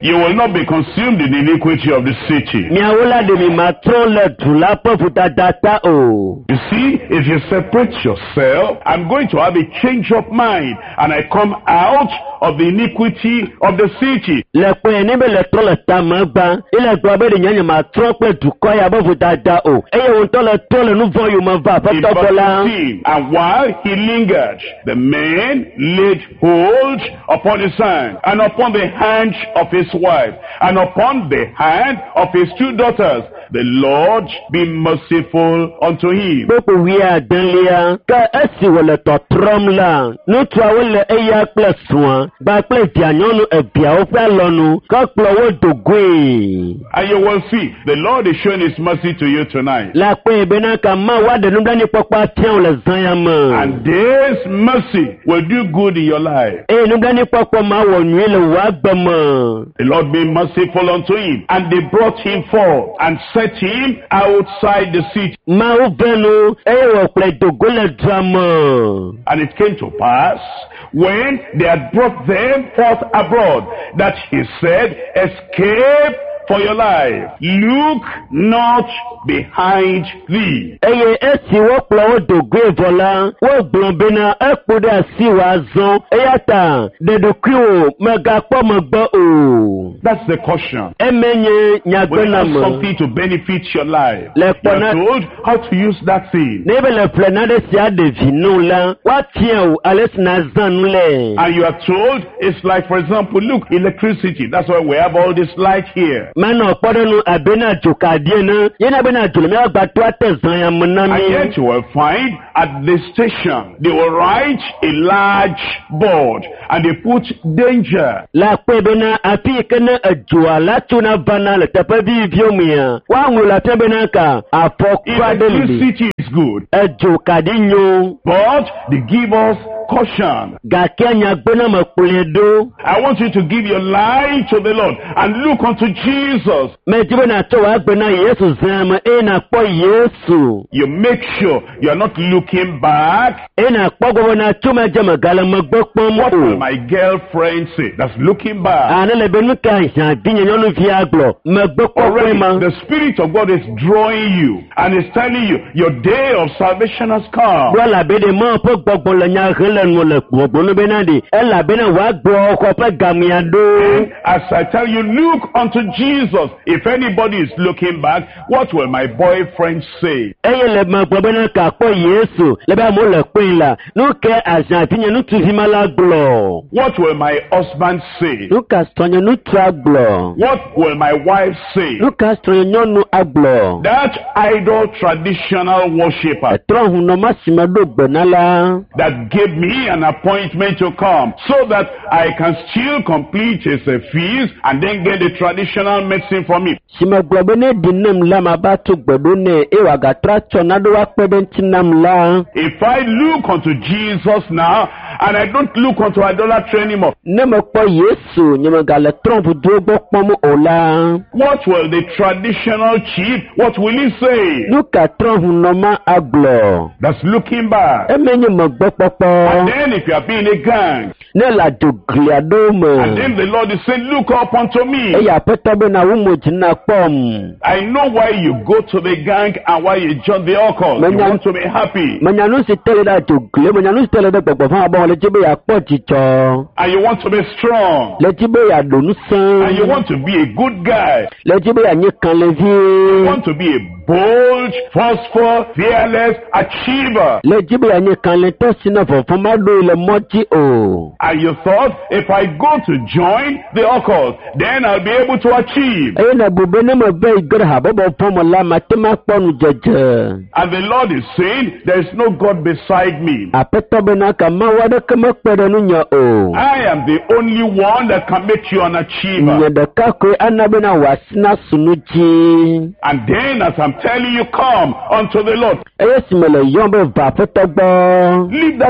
S2: You will not be consumed in the iniquity of the city.
S1: Miawo la de mi ma trɔ le du la ƒe vodada ta o.
S2: You see, if you separate yourself, I'm going to have a change of mind, and I come out of the iniquity of the city.
S1: Le kpe ne be le trɔ le ta me gba, ele gblɔ be de nye nye ma trɔ kple dukɔ ya be vodada o. Eye wo ŋutɔ le trɔ le nu vɔ yome va aƒetɔ gbɔ la.
S2: And while he lingered, the man laid hold upon his hand, and upon the hand of his wife, and upon the hand of his two daughters. The Lord be merciful unto him.
S1: Gbogbo wia adelia, ka esi wo le tɔtrɔm la, nutsuawo le eya kple srɔ̃a, gba kple via nyɔnu eviawo ƒe alɔnu, ka kplɔ wo do goe.
S2: And you will see, the Lord is showing his mercy to you tonight.
S1: La kpe bena ka ma wa de nublanikpɔkpɔ atia wo le zãya me.
S2: And this mercy will do good in your life.
S1: Eye nublanikpɔkpɔ ma wɔ nyui le wo agbe me.
S2: The Lord be merciful unto him. And they brought him forth and set him outside the city.
S1: Mawu venu, eye wɔ kplɔe do go le dua me.
S2: And it came to pass, when they had brought them forth abroad, that he said, escape for your life. Look not behind thee.
S1: Eye esi wo kplɔ wo do goe vɔ la, wo gblɔ bena ekpo ɖe asi wòazɔ, eya ta ɖeɖokui wo megakpɔ megbe o.
S2: That's the caution.
S1: Emenye
S2: When you have
S1: nyagbena me.
S2: something to benefit your life,
S1: Le
S2: you are
S1: kpɔna
S2: told how to use that thing.
S1: ne be le ƒle na ɖe sia ɖevi nu la, woatia wo ale si na zã nu le.
S2: And you are told, it's like, for example, look, electricity. That's why we have all this light here.
S1: Manɔ kpɔɖenu abena dzokaɖi ene, yena bena dzo le míawo gbato ate zã ya me na
S2: And
S1: mi.
S2: yet you will find at the station, they will write a large board and they put danger.
S1: La kpe bena afi yi ke ne edzoa la tsona vana le teƒe viviviwo mea, woaŋlɔ le afi bena ka afɔku aɖe li.
S2: Electricity is good,
S1: Edzokaɖi nyo,
S2: but they give us caution.
S1: gake nyagbena me kplɔe ɖo.
S2: I want you to give your life to the Lord and look unto Jesus.
S1: Medi be natsɔ wò agbe na Yesu zã me eye nakpɔ Yesu.
S2: You make sure you are not looking back.
S1: Eye nakpɔ gbɔ be natso medze megale megbe kpɔm
S2: What will
S1: o.
S2: my girlfriend say? That's looking back.
S1: Ane le be nu ka hiãvi nye nyɔnuvia gblɔ megbe kpɔkpɔe
S2: Already,
S1: ma.
S2: the Spirit of God is drawing you and is telling you your day of salvation has come.
S1: Gblɔ labe ɖe Mawu ƒe gbɔgbɔ le nya he le nu le gbɔgbɔ nu bena ɖe elabena wòagblɔ xɔ ƒe gamea ɖo.
S2: As I tell you, look unto Jesus. If anybody is looking back, what will my boyfriend say?
S1: Eye le megblɔ bena ka kpɔ Yesu le be amewo le kpɔe la, nu ke ahiãvi nye ŋutsuvi ma la gblɔ.
S2: What will my husband say?
S1: Nu ka srɔ̃nye ŋutsua gblɔ.
S2: What will my wife say?
S1: Nu ka srɔ̃nye nyɔnu agblɔ.
S2: That idol traditional worshiper
S1: Etrɔ hunɔma si me ɖo gbena la.
S2: that gave me an appointment to come so that I can still complete his uh, feast and then get the traditional medicine from him.
S1: Si me gblɔ be ne ɖi nem la mava to gbe ɖo nɛ eye wòagatra tsɔ naɖewo akpe ɖe ŋuti nam la.
S2: If I look unto Jesus now and I don't look unto idolatry anymore,
S1: Ne mekpɔ Yesu nye megale trɔ ʋuduwo gbɔ kpɔm o la.
S2: what will the traditional chief, what will he say?
S1: Nu ka trɔ hunɔma agblɔ.
S2: That's looking back.
S1: Emenye megbe
S2: And
S1: kpɔkpɔ.
S2: then if you are being a gang,
S1: Ne le adzogli aɖewo
S2: and
S1: me.
S2: then the Lord is saying, look up unto me.
S1: Eye aƒetɔ bena wu mo dzi na kpɔm.
S2: I know why you go to the gang and why you join the occult. You
S1: Menya-
S2: want to be happy.
S1: Menya nu si tele ɖe adzogli, menya nu si tele ɖe gbɔgbɔ fã bɔ le dzi be yeakpɔ dzidzɔ.
S2: And you want to be strong.
S1: Le dzi be yeaɖo
S2: And you
S1: ŋusẽ.
S2: want to be a good guy.
S1: Le dzi be yeanye
S2: You
S1: kalẽvi.
S2: want to be a bold, forceful, fearless achiever.
S1: Le dzi be yeanye kalẽtɔ si ne vɔvɔ̃ maɖoe le mɔ dzi o.
S2: And you thought, if I go to join the occult, then I'll be able to achieve.
S1: Eye ne bu be ne meve yi ge ɖe habɔbɔ ƒe me la, mate ma kpɔ nudzedze.
S2: And the Lord is saying, there is no God beside me.
S1: Aƒetɔ bena ka Mawu aɖeke mekpe ɖe nunye o.
S2: I am the only one that can make you an achiever.
S1: Nye ɖeka koe ana bena wòasi na sunu dzi.
S2: And then as I'm telling you, come unto the Lord.
S1: Eye si mele yɔm be va aƒetɔ gbɔ.
S2: Leave that gang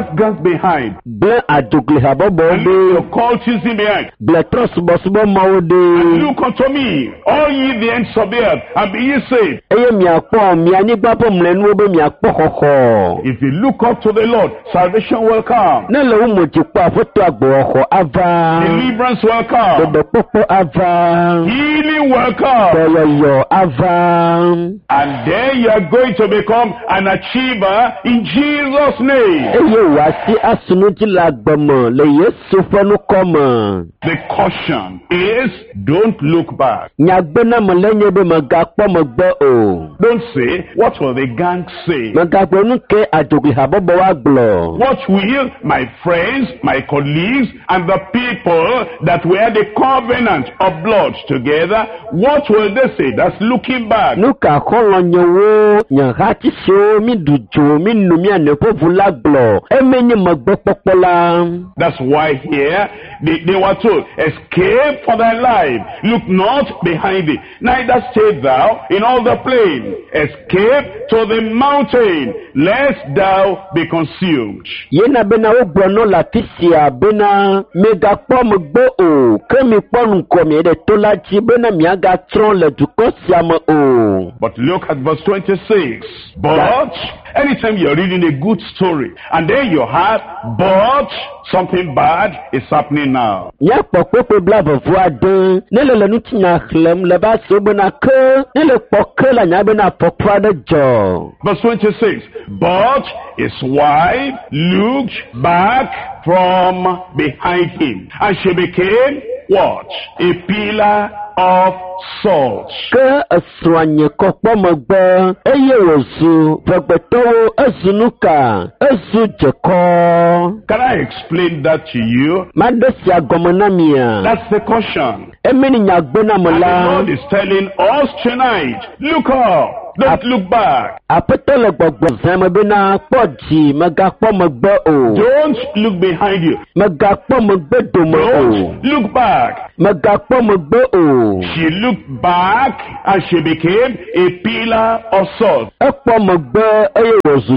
S2: behind.
S1: Ble adogle habobo
S2: And leave
S1: de.
S2: your cultism behind.
S1: Ble trosbo subo mawo
S2: And
S1: de.
S2: look unto me, all ye the ends of the earth, and be ye saved.
S1: Eye miakpo mianigba po mlenu obe miakpo koko.
S2: If you look up to the Lord, salvation will come.
S1: Nele umo jikpo afoto agbo oko ava.
S2: Deliverance will come.
S1: Dodo popo ava.
S2: Healing will come.
S1: Toyoyo ava.
S2: And then you are going to become an achiever in Jesus' name.
S1: Eye wasi asunuji lagbomo le Yesu fenu komo.
S2: The caution is don't look back.
S1: Nyagbena molenye be magakpo mogbo o.
S2: Don't say, what will the gang say?
S1: Magakpo nuke adogle habobo wa glo.
S2: What will my friends, my colleagues, and the people that were the covenant of blood together, what will they say? That's looking back.
S1: Nuka kolo nyowo nyahati sho mi dujo mi numi anepo vula glo. Emenye magbo popola.
S2: That's why here they, they were told, escape for thy life. Look not behind thee. Neither stay thou in all the plain. Escape to the mountain, lest thou be consumed.
S1: Yena bena ogbono la tisia bena mega pom gbo o. Kemi ponu komi de tolachi bena miaga tron le duko siamo o.
S2: But look at verse twenty-six. But anytime you're reading a good story, and then you have, but something bad is happening now.
S1: Ya pokpo blavo voa de. Nele le nuti na chlem le ba so bena ke. Nele poke la nya bena pokwa de jo.
S2: Verse twenty-six. But his wife looked back from behind him, and she became what? A pillar of salt.
S1: Ke aswanye kokpo mogbo. Eye wozu. Vegbeto ezunuka. Ezu jeko.
S2: Can I explain that to you?
S1: Madesi agomonamia.
S2: That's the caution.
S1: Emeni nyagbena
S2: And the
S1: mola.
S2: Lord is telling us tonight, look up. Don't look back.
S1: Apetele gbogbo zeme bena kpọji megakpọ megbe o.
S2: Don't look behind you.
S1: Megakpọ megbe dome o.
S2: Don't look back.
S1: Megakpọ megbe o.
S2: She looked back and she became a pillar of salt.
S1: Ekpọ megbe eye wozu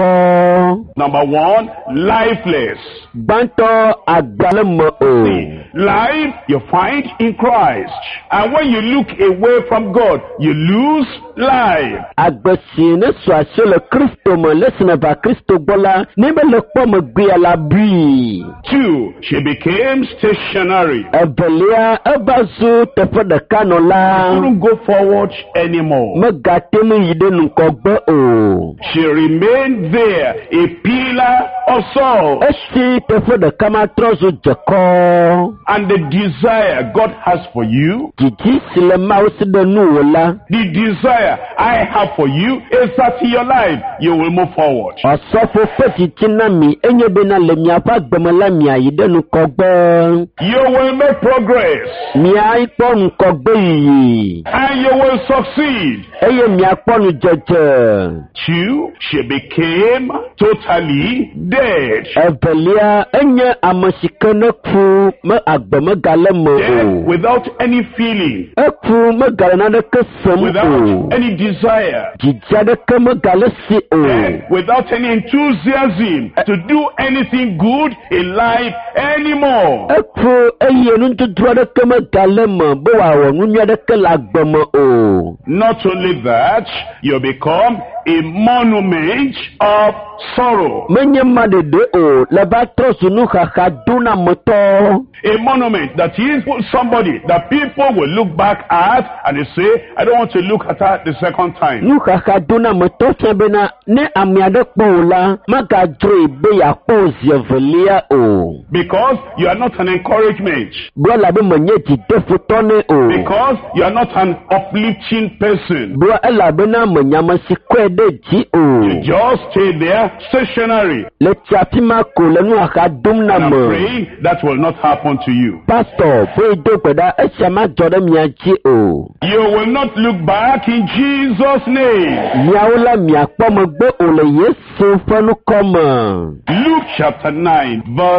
S1: jekọ.
S2: Number one, lifeless.
S1: Gbantọ agbaleme o.
S2: Life you find in Christ. And when you look away from God, you lose life.
S1: Agbesi ne swasio le Kristo me lesine va Kristo bola. Nebe le kpọ megbe ala bui.
S2: Two, she became stationary.
S1: Evelia ebazu teƒe ɖeka nɔ la.
S2: Couldn't go forward anymore.
S1: Megate mu yi ɖe nukɔgbe o.
S2: She remained there, a pillar of salt.
S1: Esi teƒe ɖeka ma trɔ zu dzekɔ.
S2: And the desire God has for you,
S1: Dzidzi si le Mawu si ɖe nu wò la.
S2: the desire I have for you is that in your life you will move forward.
S1: Ɔsɔfo ƒe dzidzi na mi enye bena le miaƒe agbeme la miayi ɖe nukɔgbe.
S2: You will make progress
S1: Miakpɔ nukɔgbe yiyi.
S2: and you will succeed.
S1: Eye miakpɔ nudzedze.
S2: Two, she became totally dead.
S1: Evelia enye ame si ke ne ku me agbe megale me
S2: Dead
S1: o.
S2: without any feeling,
S1: Eku megale naneke sem
S2: without
S1: o.
S2: any desire,
S1: Dzidzi aɖeke megale si o.
S2: dead without any enthusiasm to do anything good in life anymore.
S1: Eku eye nududu aɖeke megale me be wòawɔ nu nyui aɖeke le agbe me o.
S2: Not only that, you become a monument of sorrow.
S1: Menye ma ɖeɖe o le va trɔ zu nuxaxa dona metɔ.
S2: A monument that is somebody that people will look back at and they say, I don't want to look at her the second time.
S1: Nuxaxa dona metɔ fia bena ne ame aɖe kpɔ o la magadzroe be yeakpɔ zi evelia o.
S2: Because you are not an encouragement.
S1: Bro la be menye dzideƒotɔ ne o.
S2: Because you are not an uplifting person.
S1: Bro elabena menyame si kɔe ɖe dzi
S2: You
S1: o.
S2: just stay there stationary.
S1: Le tsiafi ma ko le nuxaxa dom na
S2: And I'm
S1: me.
S2: praying that will not happen to you.
S1: Pastor be do gbe ɖa esia madzɔ ɖe mia dzi o.
S2: You will not look back in Jesus' name.
S1: Miawo la miakpɔ megbe o le Yesu ƒe nukɔ me.
S2: Luke chapter nine verse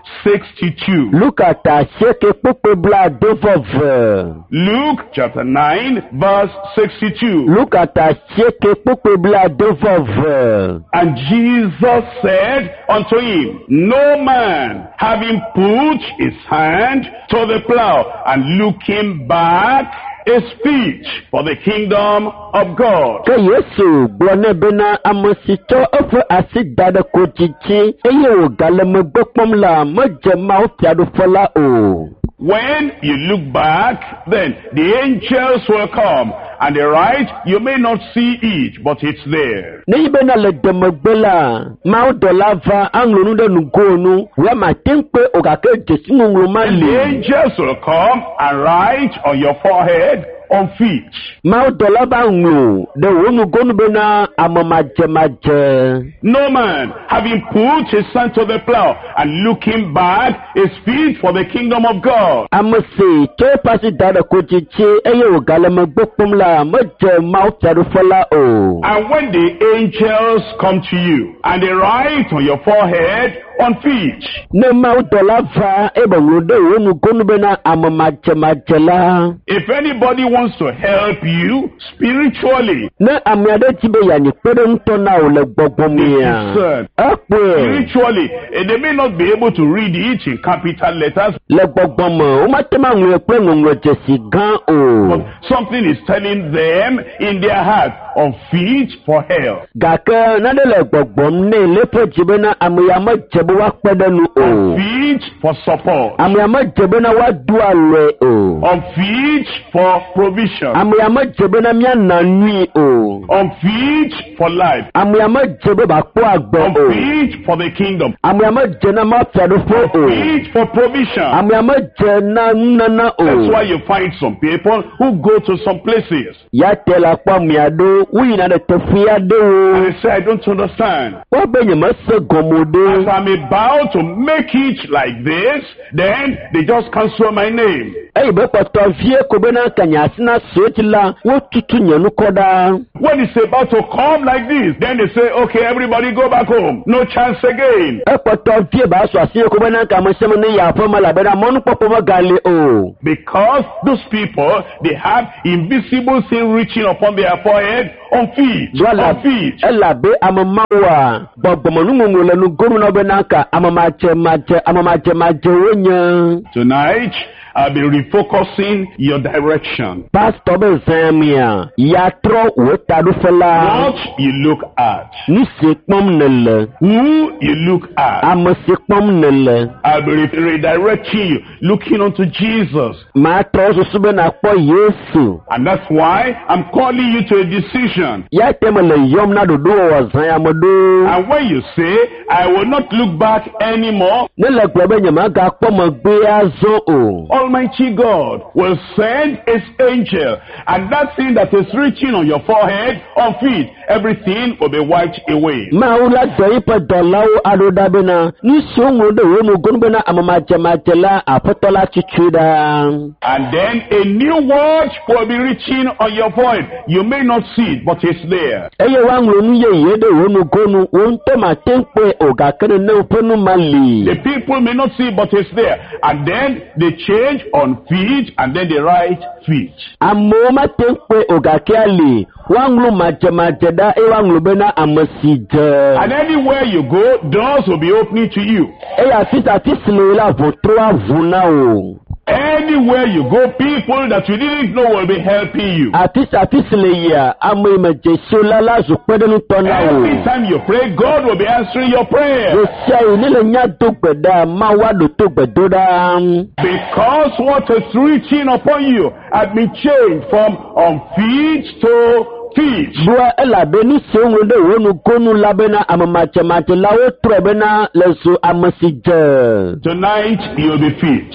S2: sixty-two.
S1: Luka ta sheke kpukpe bla dovove.
S2: Luke chapter nine, verse sixty-two.
S1: Luka ta sheke kpukpe bla dovove.
S2: And Jesus said unto him, No man, having put his hand to the plow and looking back, is fit for the kingdom of God.
S1: Ke Yesu gbɔne bena amesitɔ eƒe asi da ɖe ko dzidzi eye wògale megbe kpɔm la medze Mawu fiaɖuƒe la o.
S2: When you look back, then the angels will come, and the right, you may not see it, but it's there.
S1: Ne yi bena le demegbe la, Mawu dɔla va aŋlɔ nu ɖe nugo nu, wòle mate ŋu kpe o gake dzesi ŋuŋlɔ ma
S2: And the
S1: li.
S2: angels will come and write on your forehead, on feet.
S1: Mawu dɔla va ŋlɔ ɖe wò nugo nu bena ame madzemadze.
S2: No man, having put his hand to the plow and looking back, is fit for the kingdom of God.
S1: Ame si tso eƒe asi da ɖe ko dzidzi eye wògale megbe kpɔm la medze Mawu fiaɖuƒe la o.
S2: And when the angels come to you, and they write on your forehead, on feet.
S1: Ne Mawu dɔla va ebe ŋlɔ ɖe wò nugo nu bena ame madzemadze la.
S2: If anybody wants to help you spiritually,
S1: Ne ame aɖe di be yeanyi kpe ɖe ŋutɔ na wò le gbɔgbɔmea,
S2: Listen.
S1: ekpɔe
S2: spiritually, eh, they may not be able to read it in capital letters,
S1: le gbɔgbɔme womate ma ŋlɔe kple ŋɔŋlɔ dzesi gã
S2: but
S1: o.
S2: something is telling them in their heart, on feet for hell.
S1: Gake nane le gbɔgbɔm nɛ le eƒe dzi bena ame ya medze be woakpe ɖe nu
S2: On
S1: o.
S2: feet for support.
S1: Ame ya medze bena woaɖu alɔe o.
S2: On feet for provision.
S1: Ame ya medze bena míana nui o.
S2: On feet for life.
S1: Ame ya medze be bakpɔ agbe
S2: On
S1: o.
S2: feet for the kingdom.
S1: Ame ya medze na mafiaɖuƒe o.
S2: Feet for provision.
S1: Ame ya medze na nunana
S2: That's why
S1: o.
S2: you find some people who go to some places
S1: Ya te la kpɔ ame aɖewo woyina ɖe teƒe
S2: and
S1: aɖewo.
S2: they say, I don't understand.
S1: Woabe nyemese gɔme
S2: As
S1: ɖe.
S2: I'm about to make it like this, then they just cancel my name.
S1: Eyi be kpɔtɔ vie ko bena kanya asi na soeti la wotutu nye nukɔ ɖa.
S2: When it's about to come like this, then they say, okay, everybody go back home. No chance again.
S1: Ekpɔtɔ vie ba sɔ asi ko bena kame sɛm ne ya aƒe me elabena mɔnukpɔkpɔ megali o.
S2: Because those people, they have invisible sin reaching upon their forehead, on feet, on feet.
S1: Elabe ame mawoa gbɔgbɔmenuŋɔŋlɔ le nugonu na bena ka ame madze madze ame madze madze wonye.
S2: Tonight, I'll be refocusing your direction.
S1: Pastor be zãmia ya trɔ wò taɖuƒe la.
S2: What you look at,
S1: Nu si kpɔm nele.
S2: who you look at.
S1: Ame si kpɔm nele.
S2: I'll be re- redirecting you, looking unto Jesus.
S1: Matrɔ susu be nakpɔ Yesu.
S2: And that's why I'm calling you to a decision.
S1: Ya teme le yɔm na ɖoɖo wɔwɔ zãyame ɖo.
S2: And when you say, I will not look back anymore,
S1: Ne le gblɔ be nyemagakpɔ megbe azɔ o.
S2: Almighty God will send His angel, and that thing that is reaching on your forehead, on feet, everything will be wiped away.
S1: Mawu la dɔ yiƒe dɔlawo aɖo ɖa bena nu siwo ŋlɔ ɖe wo nugonu bena ame madzemadze la aƒetɔ la tutu ɖa.
S2: And then a new word will be reaching on your forehead. You may not see it, but it's there.
S1: Eye woaŋlɔ nu yeye ɖe wo nugonu wo ŋutɔ mate ŋu kpɔe o gake ne woƒe nu ma li.
S2: The people may not see it, but it's there. And then they change on feet, and then they write feet.
S1: Amewo mate ŋu kpɔe o gake ali woaŋlɔ madzemadze ɖa eye woaŋlɔ bena ame si dze.
S2: And anywhere you go, doors will be opening to you.
S1: Eye afi si afi si le la ʋɔtro avu na o.
S2: Anywhere you go, people that you didn't know will be helping you.
S1: Afi si afi si le yia ame yi me dze si la la zu kpeɖeŋutɔ na o.
S2: Every time you pray, God will be answering your prayer.
S1: Wosia yi ne le nya do gbe ɖa Mawu aɖo to gbedo ɖa.
S2: Because what is reaching upon you has been changed from on feet to feet.
S1: Bua elabe nu si woŋlɔ ɖe wo nugonu la bena ame madzemadze la wotrɔe bena le zu ame si dze.
S2: Tonight, you'll be feet.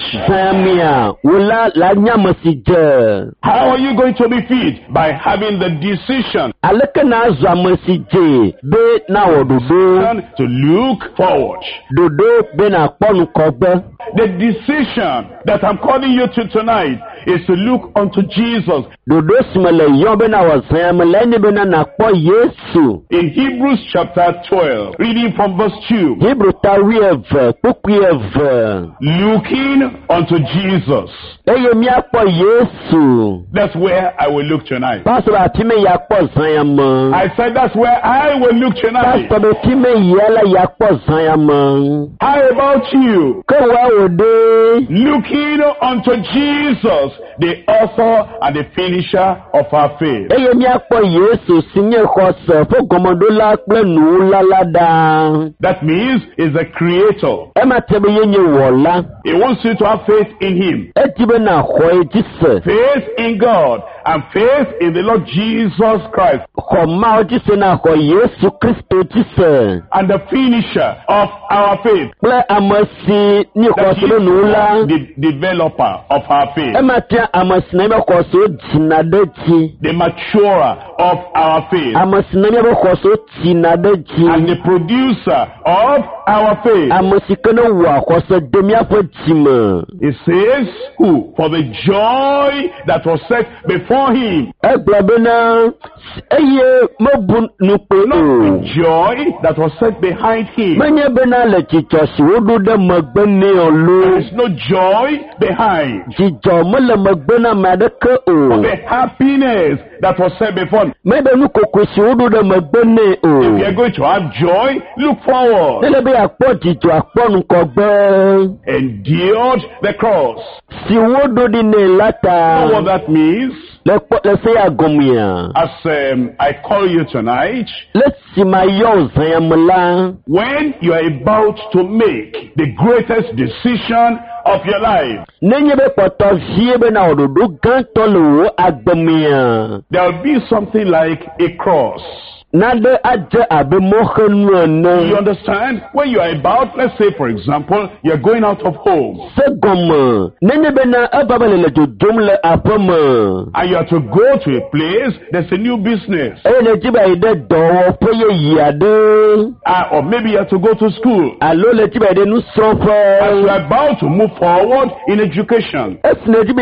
S1: Zãmia wola la nye ame si dze.
S2: How are you going to be feet? By having the decision
S1: Aleke na zu ame si dze be na wɔ ɖoɖo.
S2: to look forward.
S1: Ɖoɖo be na kpɔ nukɔgbe.
S2: The decision that I'm calling you to tonight is to look unto Jesus.
S1: Dodo simele yon bena wazaya meleni bena nakpo Yesu.
S2: In Hebrews chapter twelve, reading from verse two.
S1: Hebrew tawieve, pukuieve.
S2: Looking unto Jesus.
S1: Eye miakpo Yesu.
S2: That's where I will look tonight.
S1: Pastor atime yakpo zayama.
S2: I said that's where I will look tonight.
S1: Pastor betime yala yakpo zayama.
S2: How about you?
S1: Kawa ode.
S2: Looking unto Jesus, the author and the finisher of our faith.
S1: Eye miakpo Yesu sinye khose fo gomodola kple nulalada.
S2: That means he's a creator.
S1: Ema tebe yenye wola.
S2: He wants you to have faith in him.
S1: Etibe na khoe jise.
S2: Faith in God and faith in the Lord Jesus Christ.
S1: Khoma ojise na kho Yesu Kristo jise.
S2: And the finisher of our faith.
S1: Kple amasi ni khose nula.
S2: The developer of our faith.
S1: Ema tia amasi na be khose jinadeji.
S2: The maturer of our faith.
S1: Amasi na be khose jinadeji.
S2: And the producer of our faith.
S1: Amasi kana wa khose demia fo jima.
S2: It says, who? For the joy that was set before him.
S1: Eblabena eye mabun nupe.
S2: Not the joy that was set behind him.
S1: Manye bena le chichosi wodu de magbene olu.
S2: There is no joy behind.
S1: Chicho mele magbena madeke o.
S2: For the happiness that was set before him.
S1: Maybe nu kokosi wodu de magbene o.
S2: If you are going to have joy, look forward.
S1: Nele be akpo chicho akpo nkogbe.
S2: Endured the cross.
S1: Si wodu di ne lata.
S2: You know what that means?
S1: Let's say agomia.
S2: As um, I call you tonight,
S1: let's see my yours.
S2: When you are about to make the greatest decision of your life, there will be something like a cross. You understand? When you are about, let's say for example, you're going out of home. And you have to go to a place, there's a new business. Uh, or maybe you have to go to school. As you are about to move forward in education. Or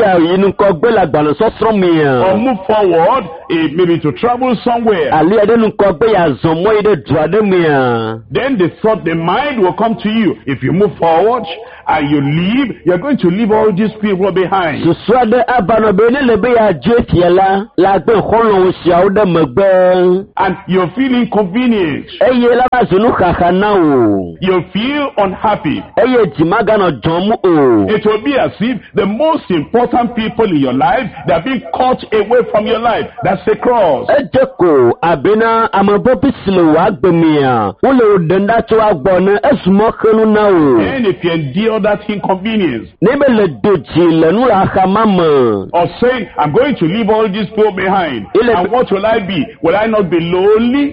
S2: move forward, uh, maybe to travel somewhere. Then the thought, the mind will come to you. If you move forward and you leave, you're going to leave all these people behind. And you'll feel inconvenienced. You'll feel unhappy. It will be as if the most important people in your life, they're being cut away from your life. That's the cross. And if you endure that inconvenience, or saying, I'm going to leave all these people behind, and what will I be? Will I not be lonely?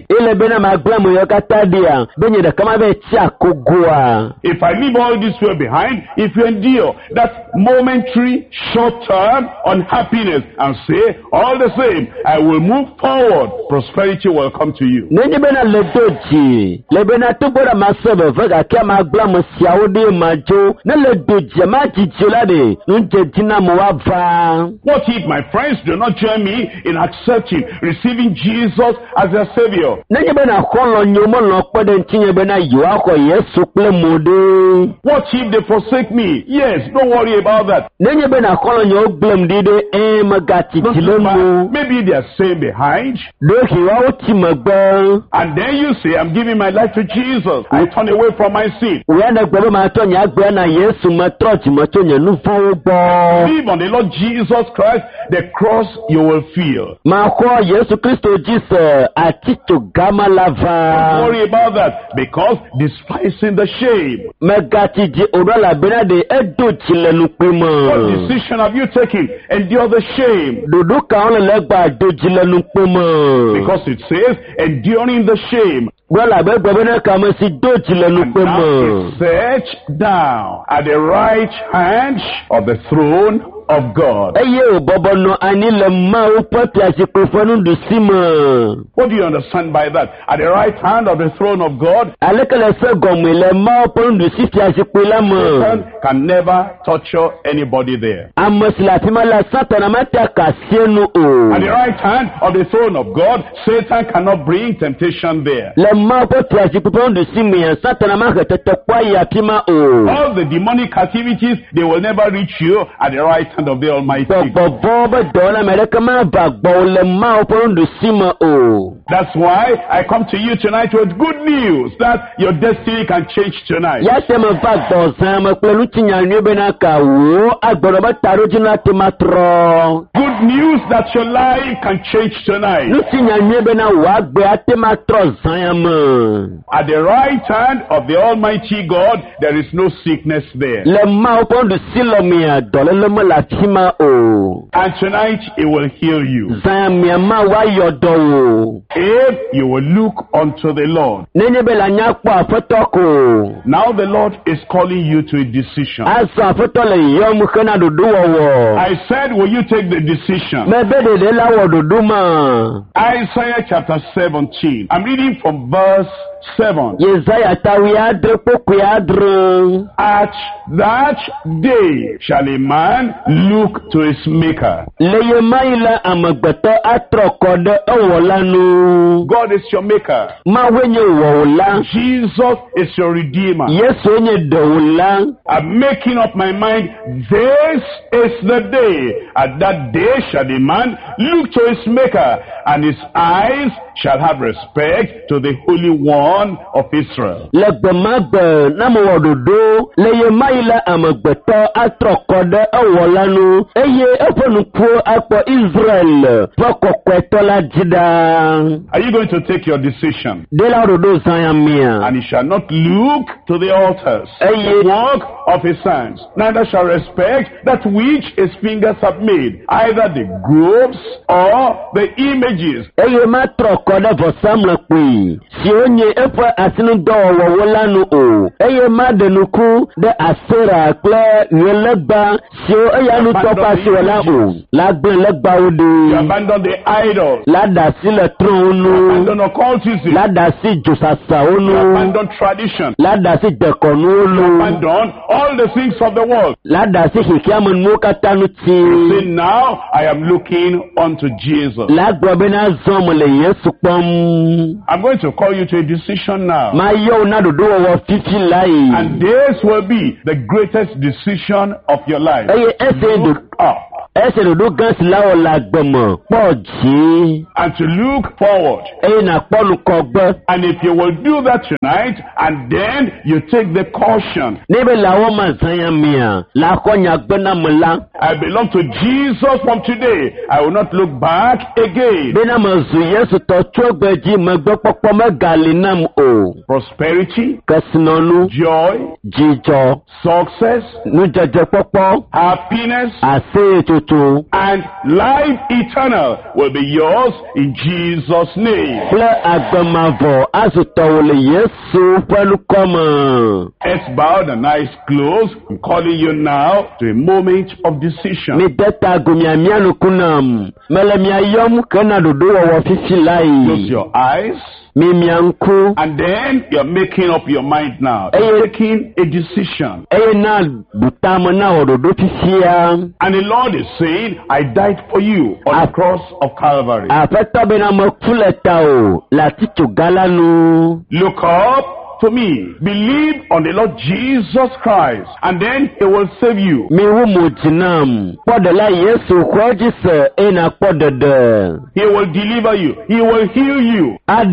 S2: If I leave all these people behind, if you endure that momentary, short-term unhappiness and say, all the same, I will move forward, prosperity will come to you. What if my friends do not join me in accepting, receiving Jesus as their Savior? What if they forsake me? Yes, don't worry about that. Maybe they are staying behind. And then you say, I'm giving my life to Jesus. I turn away from my sin. Believe on the Lord Jesus Christ, the cross you will feel. Don't worry about that, because despising the shame. What decision have you taken? Endure the shame. Because it says, enduring the shame. And now is set down at the right hand of the throne of God.
S1: Eye o bobo no ani le ma o pati asipefo nu dusima.
S2: What do you understand by that? At the right hand of the throne of God,
S1: Alekele se gomme le ma o ponu dusiti asipela mo.
S2: Satan can never torture anybody there.
S1: Amasila timala satana mata kasienu o.
S2: At the right hand of the throne of God, Satan cannot bring temptation there.
S1: Le ma o pati asipefo nu dusimi ya satana ma ketete kwa ya pima o.
S2: All the demonic activities, they will never reach you at the right hand of the Almighty God. That's why I come to you tonight with good news that your destiny can change tonight. Good news that your life can change tonight. At the right hand of the Almighty God, there is no sickness there. And tonight, it will heal you. If you will look unto the Lord. Now the Lord is calling you to a decision. I said, will you take the decision? Isaiah chapter seventeen. I'm reading from verse seven. At that day shall a man look to his maker. God is your maker. Jesus is your redeemer. I'm making up my mind. This is the day. At that day shall a man look to his maker, and his eyes shall have respect to the Holy One of Israel. Are you going to take your decision? And he shall not look to the altars, the work of his hands, neither shall respect that which his fingers have made, either the groves or the images. You abandon the idols. You abandon occultism. You abandon tradition. You abandon all the things of the world. You say, now I am looking unto Jesus. I'm going to call you to a decision now. And this will be the greatest decision of your life. Look up. And to look forward. And if you will do that tonight, and then you take the caution, I belong to Jesus from today. I will not look back again. Prosperity, joy, success, happiness, and life eternal will be yours in Jesus' name. Heads bowed and eyes closed. I'm calling you now to a moment of decision. Close your eyes. And then you're making up your mind now. You're making a decision. And the Lord is saying, I died for you on the cross of Calvary. Look up to me. Believe on the Lord Jesus Christ, and then He will save you. He will deliver you. He will heal you. And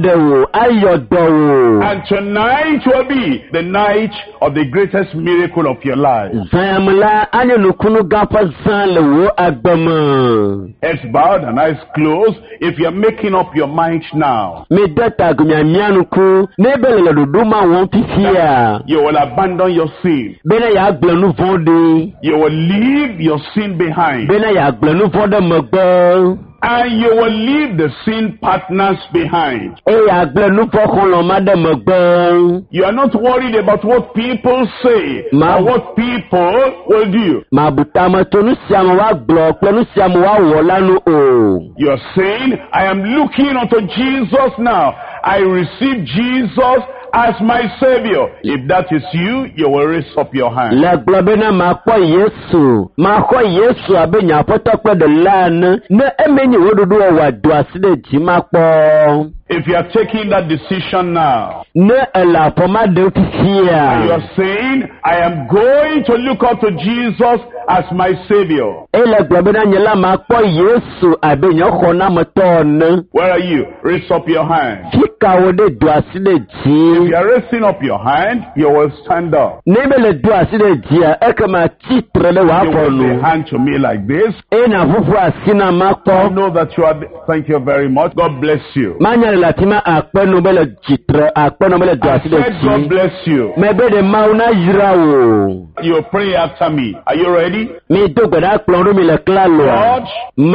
S2: tonight will be the night of the greatest miracle of your life. Heads bowed and eyes closed. If you're making up your mind now, you will abandon your sin. You will leave your sin behind. and you will leave the sin partners behind.
S1: Eya gble nufɔ xɔlɔ ma ɖe megbe.
S2: You are not worried about what people say
S1: Ma-
S2: or what people will do.
S1: Mabutame to nu sia me wa gblɔ kple nu sia me wa wɔ la nu o.
S2: You are saying, I am looking unto Jesus now. I receive Jesus as my Savior. If that is you, you will raise up your hand.
S1: Le gblɔ be ne makpɔ Yesu, maxɔ Yesu abe nye aƒetɔ kple ɖela ene. Ne emenye wo ɖoɖo wɔ wòado asi ɖe dzi makpɔ.
S2: If you are taking that decision now,
S1: Ne ele afɔ ma ɖem
S2: and you
S1: fifia.
S2: are saying, I am going to look up to Jesus as my Savior.
S1: Ele gblɔ be na nye la makpɔ Yesu abe nye xɔnametɔ ene.
S2: Where are you? Raise up your hand.
S1: Fika wo ɖe do asi ɖe
S2: If you
S1: dzi.
S2: are raising up your hand, you will stand up.
S1: Ne be le do asi ɖe dzia, ekema tsitre ɖe
S2: You
S1: wòafɔ
S2: will say
S1: nu.
S2: hand to me like this.
S1: Ena ƒuƒu asi na
S2: I
S1: makpɔ.
S2: know that you are. Thank you very much. God bless you.
S1: Manya le afi ma akpɛnu be le tsitre, akpɛnu be le do
S2: I
S1: asi ɖe
S2: said, God
S1: dzi.
S2: bless you.
S1: Me be ɖe Mawu na yra wo.
S2: You pray after me. Are you ready?
S1: Mi do gbe ɖa kplɔ ɖo mi le klalo.
S2: God,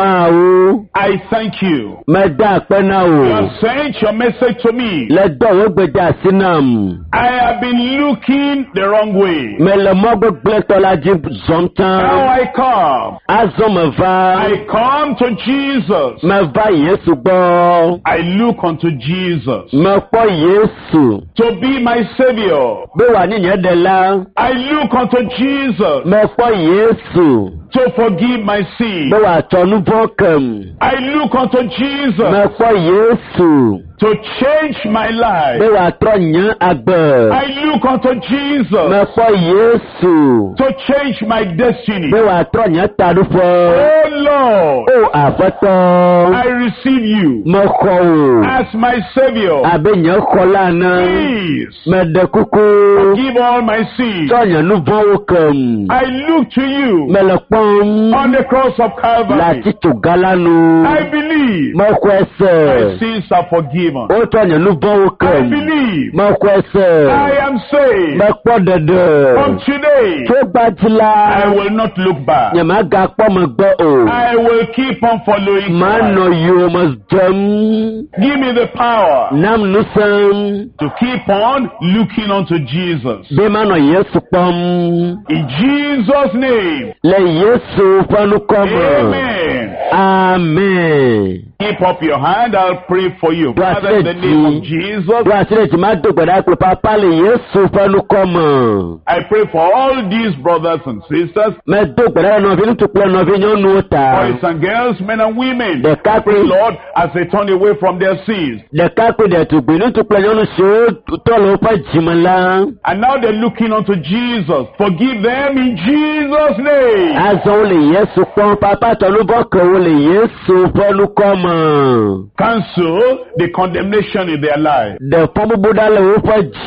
S1: Mawu,
S2: I thank you.
S1: me da akpɛ na
S2: You
S1: wo.
S2: have sent your message to me.
S1: Le dɔ wo gbe de asi nam.
S2: I have been looking the wrong way.
S1: Me le mɔ gbegblẽtɔ la dzi zɔm
S2: Now
S1: tã.
S2: I come.
S1: Azɔ me va.
S2: I come to Jesus.
S1: Me va Yesu gbɔ.
S2: I look unto Jesus
S1: Me kpɔ Yesu.
S2: to be my Savior.
S1: Be wòanyi nye ɖela.
S2: I look unto Jesus
S1: Me kpɔ Yesu.
S2: to forgive my sin.
S1: Be wòatsɔ nu vɔ kem.
S2: I look unto Jesus
S1: Me kpɔ Yesu.
S2: to change my
S1: Be
S2: life.
S1: wòatrɔ nye agbe.
S2: I look unto
S1: Me
S2: Jesus
S1: kpɔ Yesu.
S2: to change my destiny.
S1: Be wòatrɔ nye taɖoƒe.
S2: Oh Lord,
S1: O Aƒetɔ.
S2: I receive you
S1: Me xɔ o.
S2: as my Savior.
S1: Abe nye xɔla ene.
S2: Please
S1: Me ɖe kuku.
S2: forgive all my sins.
S1: Tsɔ nye nu vɔ̃wo kem.
S2: I look to you
S1: Me le kpɔm.
S2: on the cross of
S1: Le
S2: Calvary.
S1: atitsoga la nu.
S2: I believe
S1: Me xɔe
S2: my
S1: se.
S2: sins are forgiven.
S1: Wotsɔ nye nu vɔ̃wo
S2: I
S1: kem.
S2: believe
S1: Me xɔe se.
S2: I am saved.
S1: Me kpɔ ɖeɖe.
S2: From today,
S1: Tso gbadzi
S2: I
S1: la.
S2: will not look back.
S1: Nye magakpɔ megbe o.
S2: I will keep on following
S1: Manɔ
S2: Christ.
S1: yiwo me dzem.
S2: Give me the power
S1: Nam nusem.
S2: to keep on looking unto Jesus.
S1: Be manɔ Yesu kpɔm.
S2: In Jesus' name,
S1: Le Yesu ƒe nukɔ me.
S2: amen.
S1: Amen.
S2: Keep up your hand, I'll pray for you.
S1: Do I
S2: Father, in the
S1: say
S2: name of
S1: the-
S2: Jesus,
S1: Do asi ɖe dzi ma do gbe ɖa kple papa le Yesu ƒe nukɔ me.
S2: I pray for all these brothers and sisters,
S1: Me do gbe ɖa le nɔvi ŋutsu kple nɔvi nyɔnuwo ta.
S2: boys and girls, men and women.
S1: Ɖeka
S2: Pray,
S1: kple
S2: Lord, as they turn away from their sins.
S1: ɖeka kple ɖetugbi ŋutsu kple nyɔnu siwo tɔ le woƒe dzime la.
S2: And now they're looking unto Jesus. Forgive them in Jesus' name.
S1: Azɔ wo le Yesu kpɔm papa tɔ nu vɔ ke wo le Yesu ƒe nukɔ me.
S2: Cancel the condemnation in their life.
S1: Ɖe fɔ bubu ɖa le woƒe dzi.